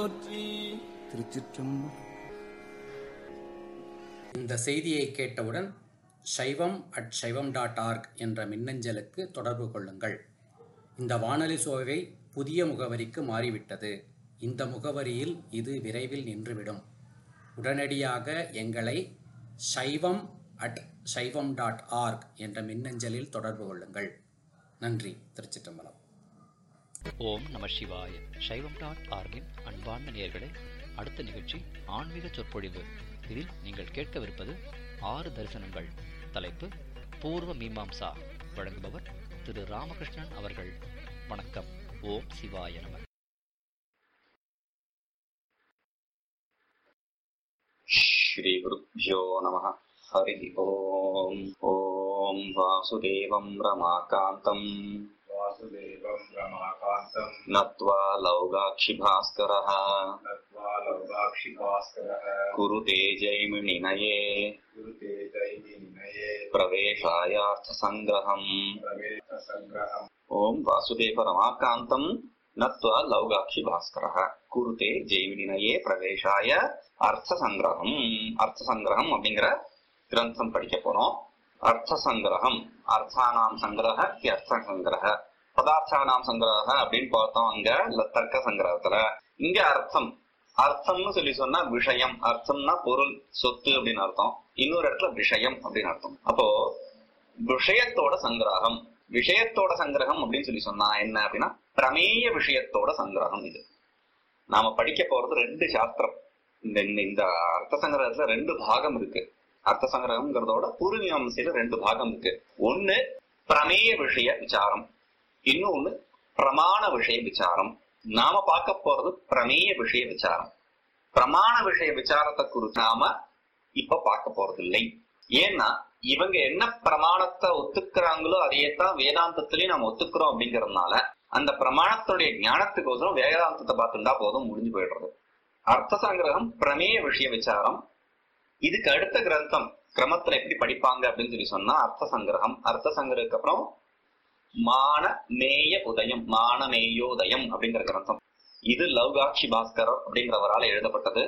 போற்றி. திருச்சிற்றம்பலம். இந்த செய்தியை கேட்டவுடன் saivam@saivam.org என்ற மின்னஞ்சலுக்கு தொடர்பு கொள்ளுங்கள். இந்த வானொலி சோவை புதிய முகவரிக்கு மாறிவிட்டது. இந்த முகவரியில் இது விரைவில் நின்றுவிடும். உடனடியாக எங்களை saivam@saivam.org என்ற மின்னஞ்சலில் தொடர்பு கொள்ளுங்கள். நன்றி. திருச்சிற்றம்பலம். ஓம் நம சிவாய. சைவம்.org-இன் அன்பார்ந்த நேயர்களே, அடுத்த நிகழ்ச்சி ஆன்மீக சொற்பொழிவு. இதில் நீங்கள் கேட்கவிருப்பது 6 தரிசனங்கள். தலைப்பு பூர்வ மீமாம்சா. வழங்குபவர் திரு ராமகிருஷ்ணன் அவர்கள். வணக்கம். ஓம் சிவாய நம. ஸ்ரீ குருப்யோ நமः. ஹரி ஓம். ஓம் வாசுதேவம் ரமாகாந்தம் நத்வா லௌகாக்ஷிபாஸ்கரः குருதே ஜெய்மினிநயே பிரவேசாயார்த்தசங்கிரஹம். ஓம் வாசுதேவ ரமாகாந்தம் நத்வா லௌகாக்ஷிபாஸ்கரः குருதே ஜெய்மினிநயே பிரவேசாய அர்த்தசங்கிரஹம். அர்த்தசங்கிரஹம் அப்படிங்கிற கிரந்தம் படிக்க போறோம். அர்த்தசங்கிரஹம், அர்த்தானாம் சங்கிரஹ அர்த்த சங்கிரஹ, பதார்த்தானாம் சங்கிரஹ அப்படின்னு பார்த்தோம் அங்க தர்க்க சங்கிரகத்துல. இங்க அர்த்தம், அர்த்தம்னு சொல்லி சொன்னா விஷயம், அர்த்தம்னா பொருள், சொத்து அப்படின்னு அர்த்தம். இன்னொரு இடத்துல விஷயம் அப்படின்னு அர்த்தம். அப்போ விஷயத்தோட சங்கிரகம், விஷயத்தோட சங்கிரகம் அப்படின்னு சொல்லி சொன்னா என்ன அப்படின்னா பிரமேய விஷயத்தோட சங்கிரகம். இது நாம படிக்க போறது 2 சாஸ்திரம். இந்த அர்த்த சங்கிரகத்துல 2 பாகம் இருக்கு. அர்த்த சங்கிரகம்ங்கிறதோட பூர்வீமாம்சையில 2 பாகம் இருக்கு. ஒண்ணு பிரமேய விஷய விசாரம், இன்னொன்னு பிரமாண விஷய விசாரம். நாம பார்க்க போறது பிரமேய விஷய விசாரம். பிரமாண விஷய விசாரத்தை குறித்து நாம இப்ப பார்க்க போறது இல்லை. ஏன்னா இவங்க என்ன பிரமாணத்தை ஒத்துக்கிறாங்களோ அதையேத்தான் வேதாந்தத்திலயும் நம்ம ஒத்துக்கிறோம். அப்படிங்கறதுனால அந்த பிரமாணத்துடைய ஞானத்துக்கோசரம் வேதாந்தத்தை பார்த்துட்டா போதும், முடிஞ்சு போயிடுறது. அர்த்த சங்கிரகம் பிரமேய விஷய விசாரம். இதுக்கு அடுத்த கிரந்தம் கிரமத்துல எப்படி படிப்பாங்க அப்படின்னு சொல்லி சொன்னா அர்த்த சங்கிரகம். அர்த்த சங்கிரகத்துக்கு அப்புறம் மானமேய உதயம், மானமேயோதயம் அப்படிங்கிற கிரந்தம். இது லௌகாட்சி பாஸ்கர் அப்படிங்கிறவரால் எழுதப்பட்டது.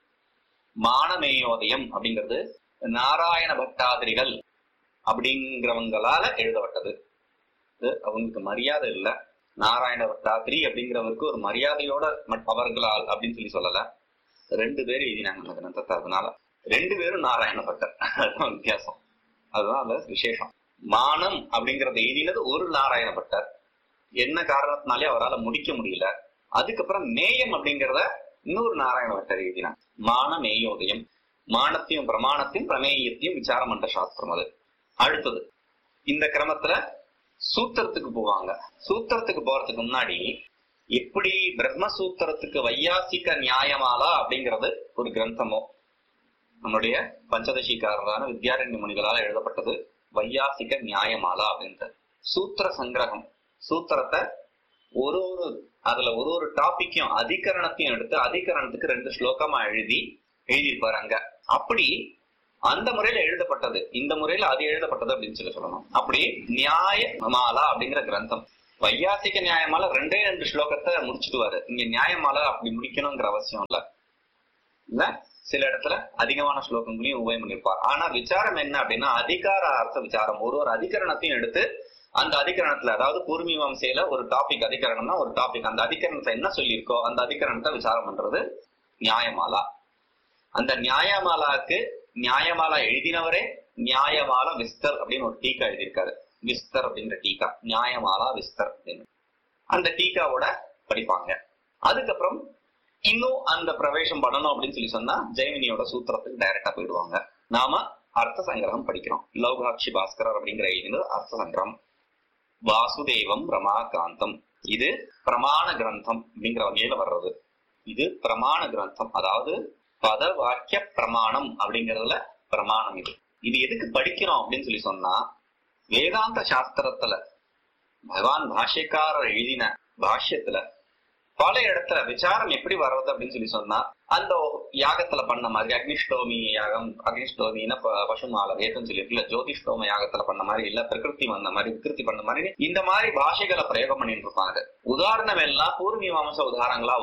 மானமேயோதயம் அப்படிங்கிறது நாராயண பட்டாதிரிகள் அப்படிங்கிறவங்களால எழுதப்பட்டது. அவங்களுக்கு மரியாதை இல்ல, நாராயண பட்டாதிரி அப்படிங்கிறவருக்கு ஒரு மரியாதையோட அவர்களால் அப்படின்னு சொல்லி சொல்லல. 2 பேர் எழுதினாங்க அந்த கிரந்தத்தை. அதனால 2 பேரும் நாராயண பட்டர், அதுதான் வித்தியாசம். அதுதான் அந்த விசேஷம். மானம் அப்படிங்கறத எழுதினது ஒரு நாராயண பட்டர், என்ன காரணத்தினாலே அவரால் முடிக்க முடியல. அதுக்கப்புறம் மேயம் அப்படிங்கிறத இன்னொரு நாராயண பட்டர் எழுதினார். மானமேயோதயம், மானத்தையும் பிரமாணத்தையும் பிரமேயத்தையும் விசாரம் பண்ற சாஸ்திரம் அது. அடுத்தது இந்த கிரமத்துல சூத்திரத்துக்கு போவாங்க. சூத்திரத்துக்கு போறதுக்கு முன்னாடி எப்படி பிரம்மசூத்திரத்துக்கு வையாசிக நியாயமாலா அப்படிங்கிறது ஒரு கிரந்தமோ, நம்முடைய பஞ்சதசிக்காரரான வித்யாரண்ய முனிகளால் எழுதப்பட்டது வையாசிக நியாயமாலா அப்படின்றது. சூத்திர சங்கிரகம், சூத்திரத்தை அதுல ஒரு டாபிக்கையும் அதிகரணத்தையும் எடுத்து அதிகரணத்துக்கு 2 ஸ்லோகமா எழுதியிருப்பாரு அங்க. அப்படி அந்த முறையில எழுதப்பட்டது, இந்த முறையில அது எழுதப்பட்டது அப்படின்னு சொல்லணும். அப்படி நியாயமாலா அப்படிங்கிற கிரந்தம். வையாசிக நியாயமாலா 2 ஸ்லோகத்தை முடிச்சுடுவாரு. இங்க நியாயமாலா அப்படி முடிக்கணுங்கிற அவசியம் இல்ல. சில இடத்துல அதிகமான ஸ்லோகங்களையும் உபயம் பண்ணிருப்பார். ஆனா விசாரம் என்ன அப்படின்னா அதிகார அர்த்த விசாரம். ஒரு அதிகரணத்தையும் எடுத்து அந்த அதிகரணத்துல, அதாவது பூர்வீமாம்சையில ஒரு டாபிக் அதிகரணம்னா ஒரு டாபிக், அந்த அதிகரணத்தை என்ன சொல்லியிருக்கோ அந்த அதிகரணத்தை விசாரம் பண்றது நியாயமாலா. அந்த நியாயமாலாக்கு நியாயமாலா எழுதினவரே நியாயமாலா விஸ்தர் அப்படின்னு ஒரு டீக்கா எழுதியிருக்காரு. விஸ்தர் அப்படிங்கிற டீக்கா, நியாயமாலா விஸ்தர் அப்படின்னு அந்த டீக்காவோட படிப்பாங்க. அதுக்கப்புறம் இன்னும் அந்த பிரவேசம் பண்ணணும் அப்படின்னு சொல்லி சொன்னா ஜெய்மினியோட சூத்திரத்துக்கு டைரக்டா போயிடுவாங்க. நாம அர்த்த சங்கிரகம் படிக்கிறோம். லௌகாட்சி பாஸ்கரர் அப்படிங்கிற எழுதினது அர்த்த சங்கிரகம். வாசுதேவம் ரமாகாந்தம், இது பிரமாண கிரந்தம் அப்படிங்கிற வகையில வர்றது. இது பிரமாண கிரந்தம், அதாவது பத வாக்கிய பிரமாணம் அப்படிங்கறதுல பிரமாணம். இது எதுக்கு படிக்கிறோம் அப்படின்னு சொல்லி சொன்னா வேதாந்த சாஸ்திரத்துல பகவான் பாஷ்யக்காரர் எழுதின பாஷ்யத்துல பல இடத்துல விசாரம் எப்படி வர்றது அப்படின்னு சொல்லி சொன்னா அந்த யாகத்துல பண்ண மாதிரி அக்னிஷ்டோமி யாகம், அக்னிஷ்டோமின்னா பசுமால வேதம் சொல்லிட்டு ஜோதிஷ்டோம யாகத்துல பண்ண மாதிரி, இல்ல பிரகிருதி வந்த மாதிரி விகிருதி பண்ண மாதிரி இந்த மாதிரி பாஷைகளை பிரயோகம் பண்ணிட்டு இருப்பாங்க. உதாரணம் எல்லாம் பூர்வீமாம்ச உதாரணங்களா வரும்.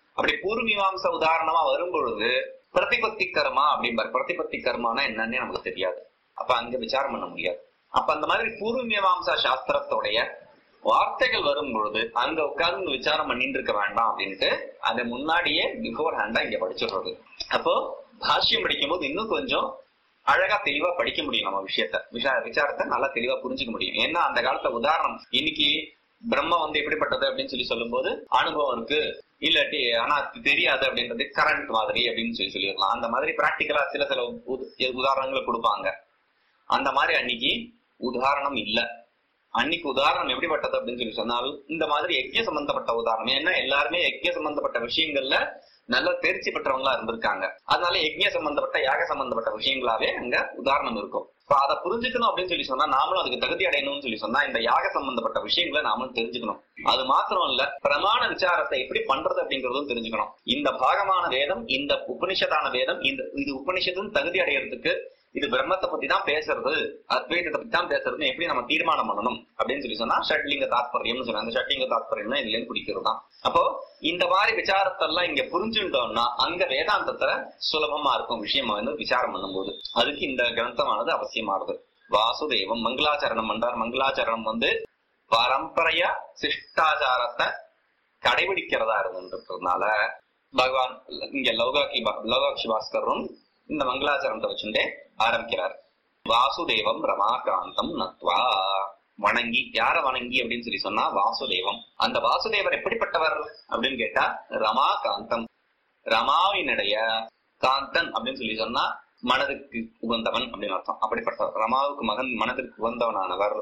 அப்படி பூர்வ மீமாம்சா உதாரணமா வரும் பொழுது பிரதிபத்தி கர்மா அப்படிம்பாரு. பிரதிபத்தி கர்மானா என்னன்னு நமக்கு தெரியாது, அப்ப அங்க விசாரம் பண்ண முடியாது. அப்ப அந்த மாதிரி பூர்வ மீமாம்சா சாஸ்திரத்தோடைய வார்த்தைகள் வரும் பொழுது அங்க உட்கார்ந்து விசாரம் பண்ணிட்டு இருக்க வேண்டாம் அப்படின்ட்டு அதை முன்னாடியே பிஃபோர் ஹேண்டா இங்க படிச்சிடுறது. அப்போ பாஷ்யம் படிக்கும் போது இன்னும் கொஞ்சம் அழகா தெளிவா படிக்க முடியும், நம்ம விசாரத்தை நல்லா தெளிவா புரிஞ்சுக்க முடியும். ஏன்னா அந்த காலத்துல உதாரணம், இன்னைக்கு பிரம்மா எப்படிப்பட்டது அப்படின்னு சொல்லும் போது அனுபவம் இருக்கு, இல்லாட்டி ஆனா தெரியாது அப்படின்றது கரண்ட் மாதிரி அப்படின்னு சொல்லிடலாம். அந்த மாதிரி பிராக்டிக்கலா சில உதாரணங்களை கொடுப்பாங்க. அந்த மாதிரி அன்னைக்கு உதாரணம் இல்ல. அன்னைக்கு உதாரணம் எப்படிப்பட்டது அப்படின்னு சொன்னாலும் இந்த மாதிரி யஜ்ஞ சம்பந்தப்பட்ட உதாரணம். ஏன்னா எல்லாருமே யஜ்ஞ சம்பந்தப்பட்ட விஷயங்கள்ல நல்லா தேர்ச்சி பெற்றவங்களா இருந்திருக்காங்க. அதனால யஜ்ஞ சம்பந்தப்பட்ட யாக சம்பந்தப்பட்ட விஷயங்களாவே அங்க உதாரணம் இருக்கும். இப்ப அதை புரிஞ்சுக்கணும் அப்படின்னு சொன்னா நாமளும் அதுக்கு தகுதி அடையணும்னு சொன்னா இந்த யாக சம்பந்தப்பட்ட விஷயங்களை நாமளும் தெரிஞ்சுக்கணும். அது மாத்திரம் இல்ல, பிரமாண விசாரத்தை எப்படி பண்றது அப்படிங்கறதும் தெரிஞ்சுக்கணும். இந்த பாகமான வேதம், இந்த உபனிஷதான வேதம், இது உபனிஷத்துன்னு தகுதி அடையறதுக்கு இது பிரம்மத்தை பத்தி தான் பேசுறது, அத்வைதத்தை பத்தி தான் பேசுறதுன்னு எப்படி நம்ம தீர்மானம் பண்ணணும் அப்படின்னு சொன்னா ஷட்லிங்க தாத்பரியம்னு சொன்னா அந்த ஷட்லிங்க தாத்பரியம் இதுல இருந்து குடிக்கிறது தான். அப்போ இந்த மாதிரி விசாரத்தெல்லாம் இங்க புரிஞ்சுட்டோம்னா அங்க வேதாந்தத்துல சுலபமா இருக்கும் விஷயம் விசாரம் பண்ணும்போது. அதுக்கு இந்த கிரந்தமானது அவசியமானது. வாசுதேவம் மங்களாச்சரணம் பண்றார். மங்களாச்சரணம் பரம்பரையா சிஷ்டாச்சாரத்தை கடைபிடிக்கிறதா இருந்துன்றதுனால பகவான் இங்க லௌகாட்சி பாஸ்கரும் இந்த மங்களாச்சரணத்தை வச்சுட்டே ஆரம்பிக்கிறார். வாசுதேவம் ரமாகாந்தம் நத்வா, வணங்கி. யார வணங்கி அப்படின்னு சொன்னா வாசுதேவம். அந்த வாசுதேவர் எப்படிப்பட்டவர் அப்படின்னு கேட்டா ரமாகாந்தம், ரமாவினுடைய காந்தன் அப்படின்னு சொன்னா மனதுக்கு உகந்தவன் அப்படின்னு அர்த்தம். அப்படிப்பட்டவர் ரமாவுக்கு மகன், மனதிற்கு உகந்தவனானவர்.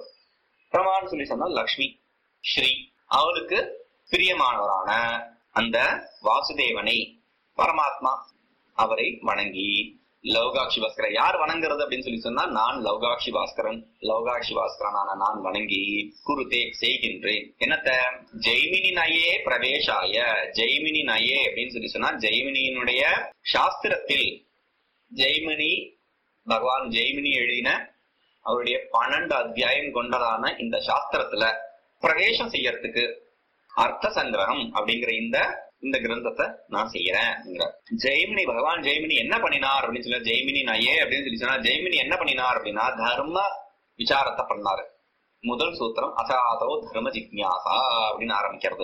ரமான்னு சொன்னா லக்ஷ்மி, ஸ்ரீ, அவளுக்கு பிரியமானவரான அந்த வாசுதேவனை பரமாத்மா அவரை வணங்கி லௌகாட்சி பாஸ்கரன். யார் வணங்குறது அப்படின்னு சொன்னா நான் லௌகாட்சி பாஸ்கரன், லௌகாட்சி பாஸ்கரனான நான் வணங்கி குருதே செய்கின்றேன். என்னத்த ஜெய்மினி நயே பிரவேசாய. ஜெய்மினி நயே அப்படின்னு சொன்னா ஜெய்மினியினுடைய சாஸ்திரத்தில், ஜெய்மினி பகவான் ஜெய்மினி எழுதின அவருடைய 12 அத்தியாயம் கொண்டதான இந்த சாஸ்திரத்துல பிரவேசம் செய்யறதுக்கு அர்த்த சங்கிரகம் அப்படிங்கிற இந்த கிரந்தத்தை நான் செய்யறேன் அப்படிங்கிற. ஜெய்மினி பகவான் ஜெய்மினி என்ன பண்ணினார் அப்படின்னு சொல்ல, ஜெய்மினி நயே அப்படின்னு சொன்னா ஜெய்மினி என்ன பண்ணினார் அப்படின்னா தர்ம விசாரத்தை பண்ணாரு. முதல் சூத்திரம் அசாதோ தர்ம ஜிக்ஞாசா அப்படின்னு ஆரம்பிக்கிறது.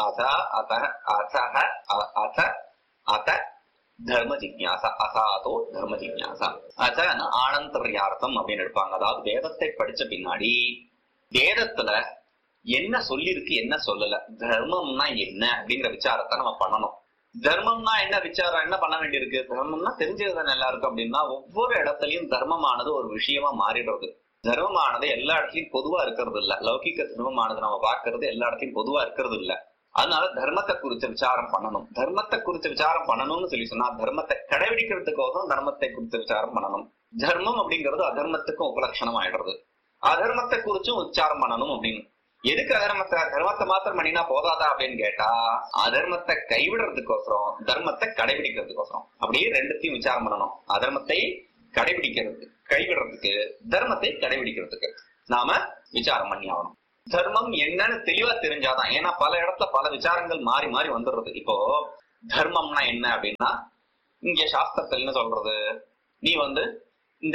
அத தர்ம ஜிக்ஞாசா, அசாதோ தர்ம ஜிக்ஞாசா. அசன ஆனந்தர்யார்த்தம் அப்படின்னு எடுப்பாங்க. அதாவது வேதத்தை படிச்ச பின்னாடி வேதத்துல என்ன சொல்லிருக்கு என்ன சொல்லல, தர்மம்னா என்ன அப்படிங்கிற விசாரத்தை நம்ம பண்ணணும். தர்மம்னா என்ன விசாரம் என்ன பண்ண வேண்டியிருக்கு, தர்மம்னா தெரிஞ்சதுதானே எல்லாருக்கும் அப்படின்னா ஒவ்வொரு இடத்துலயும் தர்மமானது ஒரு விஷயமா மாறிடுறது. தர்மமானது எல்லா இடத்துலயும் பொதுவா இருக்கிறது இல்ல. லௌகிக தர்மமானது நம்ம பாக்குறது எல்லா இடத்துலயும் பொதுவா இருக்கிறது இல்ல. அதனால தர்மத்தை குறிச்ச விசாரம் பண்ணணும். தர்மத்தை குறிச்ச விசாரம் பண்ணணும்னு சொன்னா தர்மத்தை கடைபிடிக்கிறதுக்கோசம் தர்மத்தை குறிச்ச விசாரம் பண்ணணும். தர்மம் அப்படிங்கிறது அதர்மத்துக்கும் உபலட்சணம் ஆயிடுறது. அதர்மத்தை குறிச்சும் விசாரம் பண்ணணும் அப்படின்னு. எதுக்கு தர்மத்தை மாத்திரம் பண்ணினா போதாதா அப்படின்னு கேட்டா அதர்மத்தை கைவிடுறதுக்கோசரம் தர்மத்தை கடைபிடிக்கிறதுக்கோசரம் அப்படியே ரெண்டுத்தையும் விசாரம் பண்ணணும். அதர்மத்தை கைவிடுறதுக்கு தர்மத்தை கடைபிடிக்கிறதுக்கு நாம விசாரம் பண்ணி ஆகணும். தர்மம் என்னன்னு தெளிவா தெரிஞ்சாதான். ஏன்னா பல இடத்துல பல விசாரங்கள் மாறி மாறி வந்துடுறது. இப்போ தர்மம்னா என்ன அப்படின்னா இங்க சாஸ்திரத்துல என்ன சொல்றது, நீ இந்த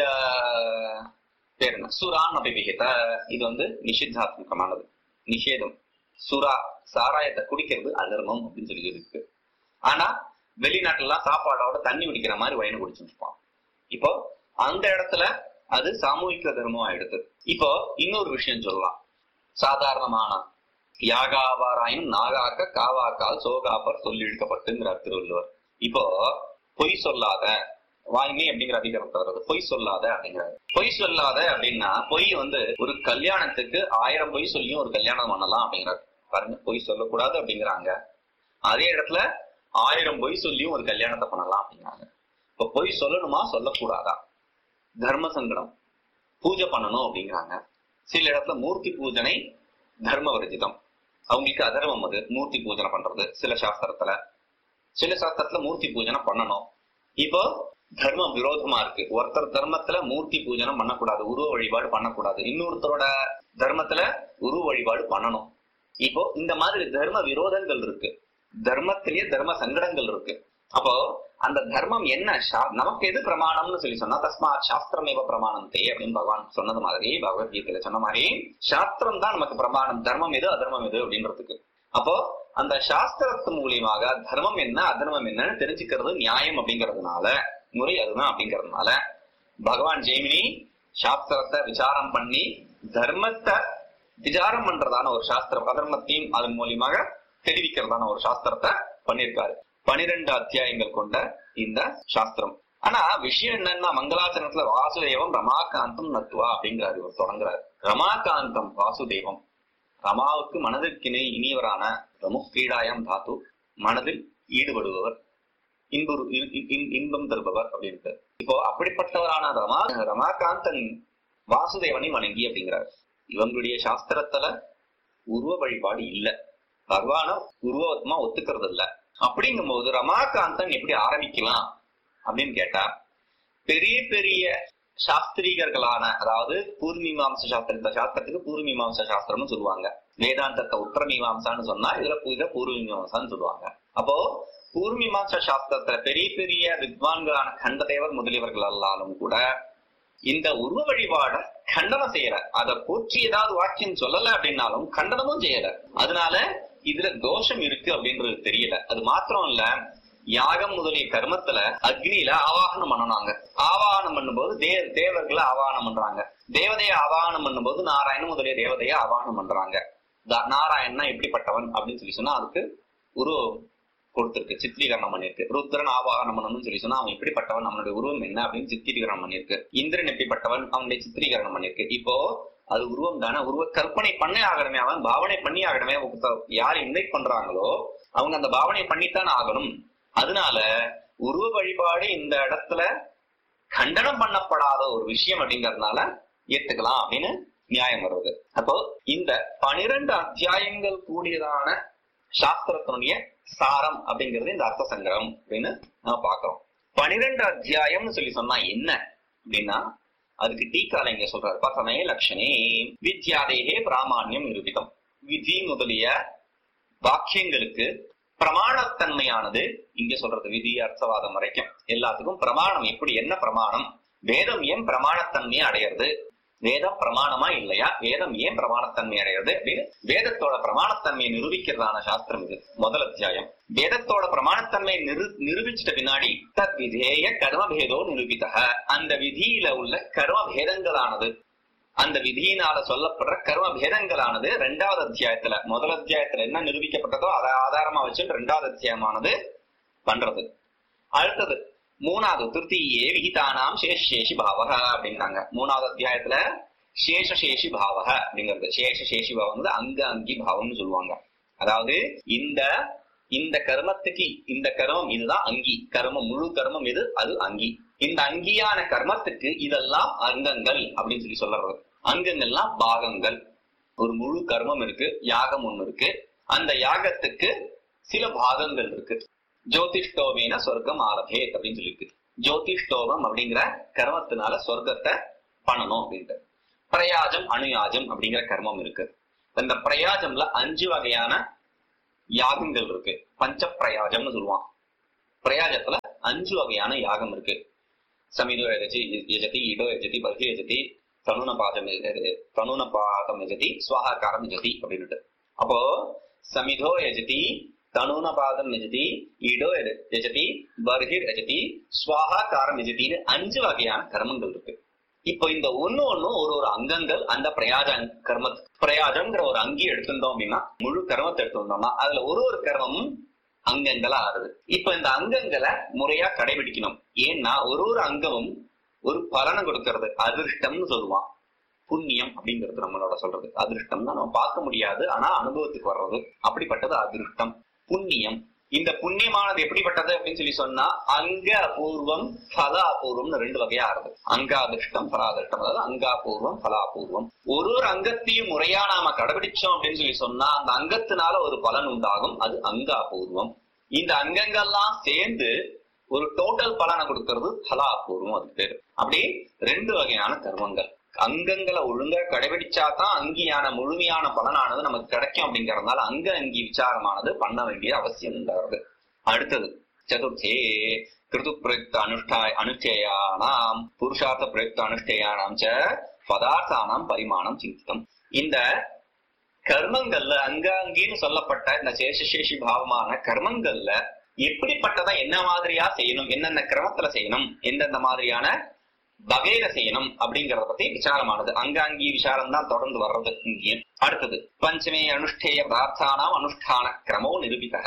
பேர் என்ன சுரான் அபிவிகித, இது நிஷித்தாத்மகமானது, நிஷேதம். சுறா சாராயத்தை குடிக்கிறது அதர்மம் அப்படின்னு சொல்லி இருக்கு. ஆனா வெளிநாட்டுல எல்லாம் சாப்பாடோட தண்ணி குடிக்கிற மாதிரி வயனு குடிச்சுட்டு இருப்பான். இப்போ அந்த இடத்துல அது சாமூகிக தர்மம் ஆயிடுது. இப்போ இன்னொரு விஷயம் சொல்லலாம். சாதாரணமான யாகாவாராயும் நாகாக்க காவாக்கால் சோகாப்பர் சொல்லி இழுக்கப்பட்டுங்கிறார் திருவள்ளுவர். இப்போ பொய் சொல்லாத, வாய்மை அப்படிங்கிற அதிகாரத்தை வருது. பொய் சொல்லாத அப்படிங்கிறாரு. பொய் சொல்லாத அப்படின்னா பொய் ஒரு கல்யாணத்துக்கு 1000 பொய் சொல்லியும் ஒரு கல்யாணம் பண்ணலாம் அப்படிங்கிறாரு. பாருங்க, பொய் சொல்லக்கூடாது அப்படிங்கிறாங்க. அதே இடத்துல 1000 பொய் சொல்லியும் ஒரு கல்யாணத்தை பண்ணலாம் அப்படிங்கிறாங்க. இப்ப பொய் சொல்லணுமா சொல்லக்கூடாதா? தர்ம சங்கடம். பூஜை பண்ணணும் அப்படிங்கிறாங்க. சில இடத்துல மூர்த்தி பூஜனை தர்ம வர்ஜிதம், அவங்களுக்கு அதர்மம் அது மூர்த்தி பூஜனை பண்றது. சில சாஸ்திரத்துல மூர்த்தி பூஜனை பண்ணணும். இப்போ தர்மம் விரோதமா இருக்கு. ஒருத்தர் தர்மத்துல மூர்த்தி பூஜனம் பண்ணக்கூடாது, உருவ வழிபாடு பண்ணக்கூடாது. இன்னொருத்தரோட தர்மத்துல உருவ வழிபாடு பண்ணணும். இப்போ இந்த மாதிரி தர்ம விரோதங்கள் இருக்கு. தர்மத்திலேயே தர்ம சங்கடங்கள் இருக்கு. அப்போ அந்த தர்மம் என்ன, நமக்கு எது பிரமாணம்னு சொல்லி சொன்னா தஸ்மாத் சாஸ்திரமேவ பிரமாணந்தே அப்படின்னு பகவான் சொன்னது மாதிரி, பகவத்கீதையில சொன்ன மாதிரி சாஸ்திரம் தான் நமக்கு பிரமாணம், தர்மம் எது அதர்மம் எது அப்படின்றதுக்கு. அப்போ அந்த சாஸ்திரத்து மூலியமாக தர்மம் என்ன அதர்மம் என்னன்னு தெரிஞ்சுக்கிறது நியாயம் அப்படிங்கறதுனால, முறை அதுதான் அப்படிங்கறதுனால பகவான் ஜெய்மினி சாஸ்திரத்தை விசாரம் பண்ணி தர்மத்தை விசாரம் பண்றதான ஒரு சாஸ்திரம், அதர்மத்தையும் அதன் மூலியமாக தெரிவிக்கிறதான ஒரு சாஸ்திரத்தை பண்ணிருக்காரு. 12 அத்தியாயங்கள் கொண்ட இந்த சாஸ்திரம். ஆனா விஷயம் என்னன்னா, மங்களாச்சரணத்துல வாசுதேவம் ரமாகாந்தம் நத்துவா அப்படிங்கிறாரு, இவர் தொடங்குறாரு. ரமாகாந்தம் வாசுதேவம், ரமாவுக்கு மனதிற்கு இனியவரான ரமுக்ரீடாயம் தாத்து, மனதில் ஈடுபடுபவர், இன்பம் தருபவர் அப்படின்ட்டு. இப்போ அப்படிப்பட்டவரான ரமாகாந்தன் வாசுதேவனை வணங்கி அப்படிங்கிறார். இவங்களுடைய சாஸ்திரத்துல உருவ வழிபாடு இல்ல, பகவான உருவமா ஒத்துக்கிறது இல்ல. அப்படிங்கும் போது ரமாகாந்தன் எப்படி ஆரம்பிக்கலாம் அப்படின்னு கேட்டா, பெரிய பெரிய சாஸ்திரிகர்களான, அதாவது பூர்வீமாம்ச சாஸ்திரம், இந்த சாஸ்திரத்துக்கு பூர்வீமாம்ச சாஸ்திரம்னு சொல்லுவாங்க. வேதாந்தத்தை உத்தரமீமாம்சான்னு சொன்னா இதுல பூர்வீமாம்சான்னு சொல்லுவாங்க. அப்போ பூர்வீமாம்ச சாஸ்திரத்துல பெரிய பெரிய வித்வான்களான கண்டதேவர் முதலியவர்கள் எல்லாரும் கூட இந்த உருவ வழிபாட கண்டனம் செய்யற, அதை போற்றி ஏதாவது வாக்கியம் சொல்லல அப்படின்னாலும் கண்டனமும் செய்யல. அதனால இதுல தோஷம் இருக்கு அப்படின்றது தெரியல. அது மாத்திரம் இல்ல, யாகம் முதலிய கர்மத்துல அக்னியில ஆவாகனம் பண்ணனாங்க. ஆவாகனம் பண்ணும்போது தேவர்களை ஆவாகனம் பண்றாங்க. தேவதையை ஆவாகனம் பண்ணும்போது நாராயணன் முதலிய தேவதையை ஆவாகனம் பண்றாங்க. நாராயணனா எப்படிப்பட்டவன் அப்படின்னு சொல்லி சொன்னா அதுக்கு உருவம் கொடுத்திருக்கு, சித்திரீகரணம் பண்ணிருக்கு. ருத்ரன் ஆவாகனம் பண்ணணும்னு சொல்லி சொன்னா அவன் எப்படிப்பட்டவன், அவனுடைய உருவம் என்ன அப்படின்னு சித்திரீகரணம் பண்ணிருக்கு. இந்திரன் எப்படிப்பட்டவன், அவனுடைய சித்திரீகரணம் பண்ணிருக்கு. இப்போ அது உருவம் தானே, உருவ கற்பனை பண்ணே ஆகணுமே, அவன் பாவனை பண்ணி ஆகணுமே. யார் இன்வைட் பண்றாங்களோ அவங்க அந்த பாவனை பண்ணித்தான் ஆகணும். அதனால உருவ வழிபாடு இந்த இடத்துல கண்டனம் பண்ணப்படாத ஒரு விஷயம் அப்படிங்கறதுனால ஏத்துக்கலாம் அப்படின்னு நியாயம் வருது. அப்போ இந்த 12 அத்தியாயங்கள் கூடியதான சாஸ்திரத்தினுடைய சாரம் அப்படிங்கிறது இந்த அர்த்த சங்கிரகம் அப்படின்னு நம்ம பாக்குறோம். 12 அத்தியாயம்னு சொல்லி சொன்னா என்ன அப்படின்னா, அதுக்கு டீக்கால இங்க சொல்றாரு, பசமே லட்சணே வித்யாதேகே பிராமான்யம் நிரூபிதம். விதி முதலிய வாக்கியங்களுக்கு பிரமாணத்தன்மையானது இங்க சொல்றது. விதி அர்த்தவாதம் வரைக்கும் எல்லாத்துக்கும் பிரமாணம் எப்படி, என்ன பிரமாணம், வேதம் ஏன் பிரமாணத்தன்மையை அடையிறது, வேதம் பிரமாணமா இல்லையா, வேதம் ஏன் பிரமாணத்தன்மை அடையிறது அப்படின்னு வேதத்தோட பிரமாணத்தன்மையை நிரூபிக்கிறதான சாஸ்திரம் இது. முதல் அத்தியாயம் வேதத்தோட பிரமாணத்தன்மையை நிரூபிச்சிட்ட பின்னாடி தத் விதேய கர்மபேதோ நிரூபிதக, அந்த விதியில உள்ள கர்ம பேதங்களானது, அந்த விதியினால சொல்லப்படுற கர்ம பேதங்களானது 2வது அத்தியாயத்துல, முதல் அத்தியாயத்துல என்ன நிரூபிக்கப்பட்டதோ அதை ஆதாரமா வச்சு 2வது அத்தியாயமானது பண்றது. அடுத்தது 3வது திருத்தீயே விகிதானாம் சேஷேஷி பாவக அப்படின்னாங்க. 3வது அத்தியாயத்துல சேஷசேஷி பாவக அப்படிங்கிறது. சேஷசேஷி பாவம் வந்து அங்க அங்கி பாவம்னு சொல்லுவாங்க. அதாவது இந்த கர்மத்துக்கு இந்த கர்மம் இதுதான் அங்கி, கர்மம் முழு கர்மம் எது அது அங்கி. இந்த அங்கியான கர்மத்துக்கு இதெல்லாம் அங்கங்கள் அப்படின்னு சொல்லி சொல்றது. அங்கங்கள்லாம் பாகங்கள். ஒரு முழு கர்மம் இருக்கு, யாகம் ஒண்ணு இருக்கு, அந்த யாகத்துக்கு சில பாகங்கள் இருக்கு. ஜோதிஷ்டோமேன சொர்க்கம் ஆலபேத் அப்படின்னு சொல்லிருக்கு. ஜோதிஷ்டோமம் அப்படிங்கிற கர்மத்தினால சொர்க்கத்தை பண்ணணும் அப்படின்ட்டு. பிரயாஜம் அணுயாஜம் அப்படிங்கிற கர்மம் இருக்கு. இந்த பிரயாஜம்ல 5 வகையான யாகங்கள் இருக்கு. பஞ்ச பிரயாஜம்னு சொல்லுவான். பிரயாஜத்துல 5 வகையான யாகம் இருக்கு. சமிதோ யஜதி, இடோ யஜதி, பர்ஹி யஜதி, தனுனபாதம் யஜதி, ஸ்வாஹாகாரம் யஜதி அப்படின்னுட்டு. அப்போ சமிதோ யஜதி, தனுனபாதம் யஜதி, இடோ யஜதி, பர்ஹிர் யஜதி, ஸ்வாஹாகாரம் யஜதின்னு 5 வகையான கர்மங்கள் இருக்கு. இப்போ இந்த ஒண்ணு ஒரு அங்கங்கள் அந்த பிரயாஜம்ங்கிற ஒரு அங்கி எடுத்துட்டோம் அப்படின்னா, முழு கர்மத்தை எடுத்துட்டோம்னா அதுல ஒரு கர்மமும் அங்கங்களா ஆறுது. இப்ப இந்த அங்கங்களை முறையா கடைபிடிக்கணும். ஏன்னா ஒரு அங்கமும் ஒரு பலனை கொடுக்கறது. அதிருஷ்டம்னு சொல்லுவான். புண்ணியம் அப்படிங்கிறது நம்மளோட சொல்றது. அதிருஷ்டம் தான் நம்ம பார்க்க முடியாது, ஆனா அனுபவத்துக்கு வர்றது. அப்படிப்பட்டது அதிருஷ்டம். புண்ணியம், இந்த புண்ணியமானது எப்படிப்பட்டது அப்படின்னு சொல்லி சொன்னா அங்க அபூர்வம் பல அபூர்வம்னு 2 வகையா ஆறுது. அங்காதிருஷ்டம் பலாதிருஷ்டம். அதாவது அங்காபூர்வம் பலாபூர்வம். ஒரு அங்கத்தையும் முறையா நாம கடைபிடிச்சோம் அப்படின்னு சொல்லி சொன்னா அந்த அங்கத்தினால ஒரு பலன் உண்டாகும். அது அங்காபூர்வம். இந்த அங்கங்கள்லாம் சேர்ந்து ஒரு டோட்டல் பலனை கொடுக்கறது பலாபூர்வம், அதுக்கு பேரு. அப்படி 2 வகையான கர்மங்கள். அங்கங்களை ஒழுங்கா கடைபிடிச்சாதான் அங்கியான முழுமையான பலனானது நமக்கு கிடைக்கும் அப்படிங்கறதுனால அங்கி விசாரமானது பண்ண வேண்டிய அவசியம் உண்டாகிறது. அடுத்தது சதுர்த்தே கிருது பிரயுக்த அனுஷ்டேயானாம் புருஷார்த்த பிரயுக்த அனுஷ்டேயானாம் ச பதார்த்தானாம் பரிமாணம் சிந்தித்தம். இந்த கர்மங்கள்ல அங்கின்னு சொல்லப்பட்ட இந்த சேஷசேஷி பாவமான கர்மங்கள்ல எப்படிப்பட்டதா என்ன மாதிரியா செய்யணும், என்னென்ன கிரமத்துல செய்யணும், எந்தெந்த மாதிரியான வகையில செய்யணும் அப்படிங்கறத பத்தி விசாரமானது. அங்கி விசாரம் தான் தொடர்ந்து வர்றது இங்கேயும். அடுத்தது பஞ்சமே அனுஷ்டேய பதார்த்தானாம் அனுஷ்டான கிரமோ நிரூபித.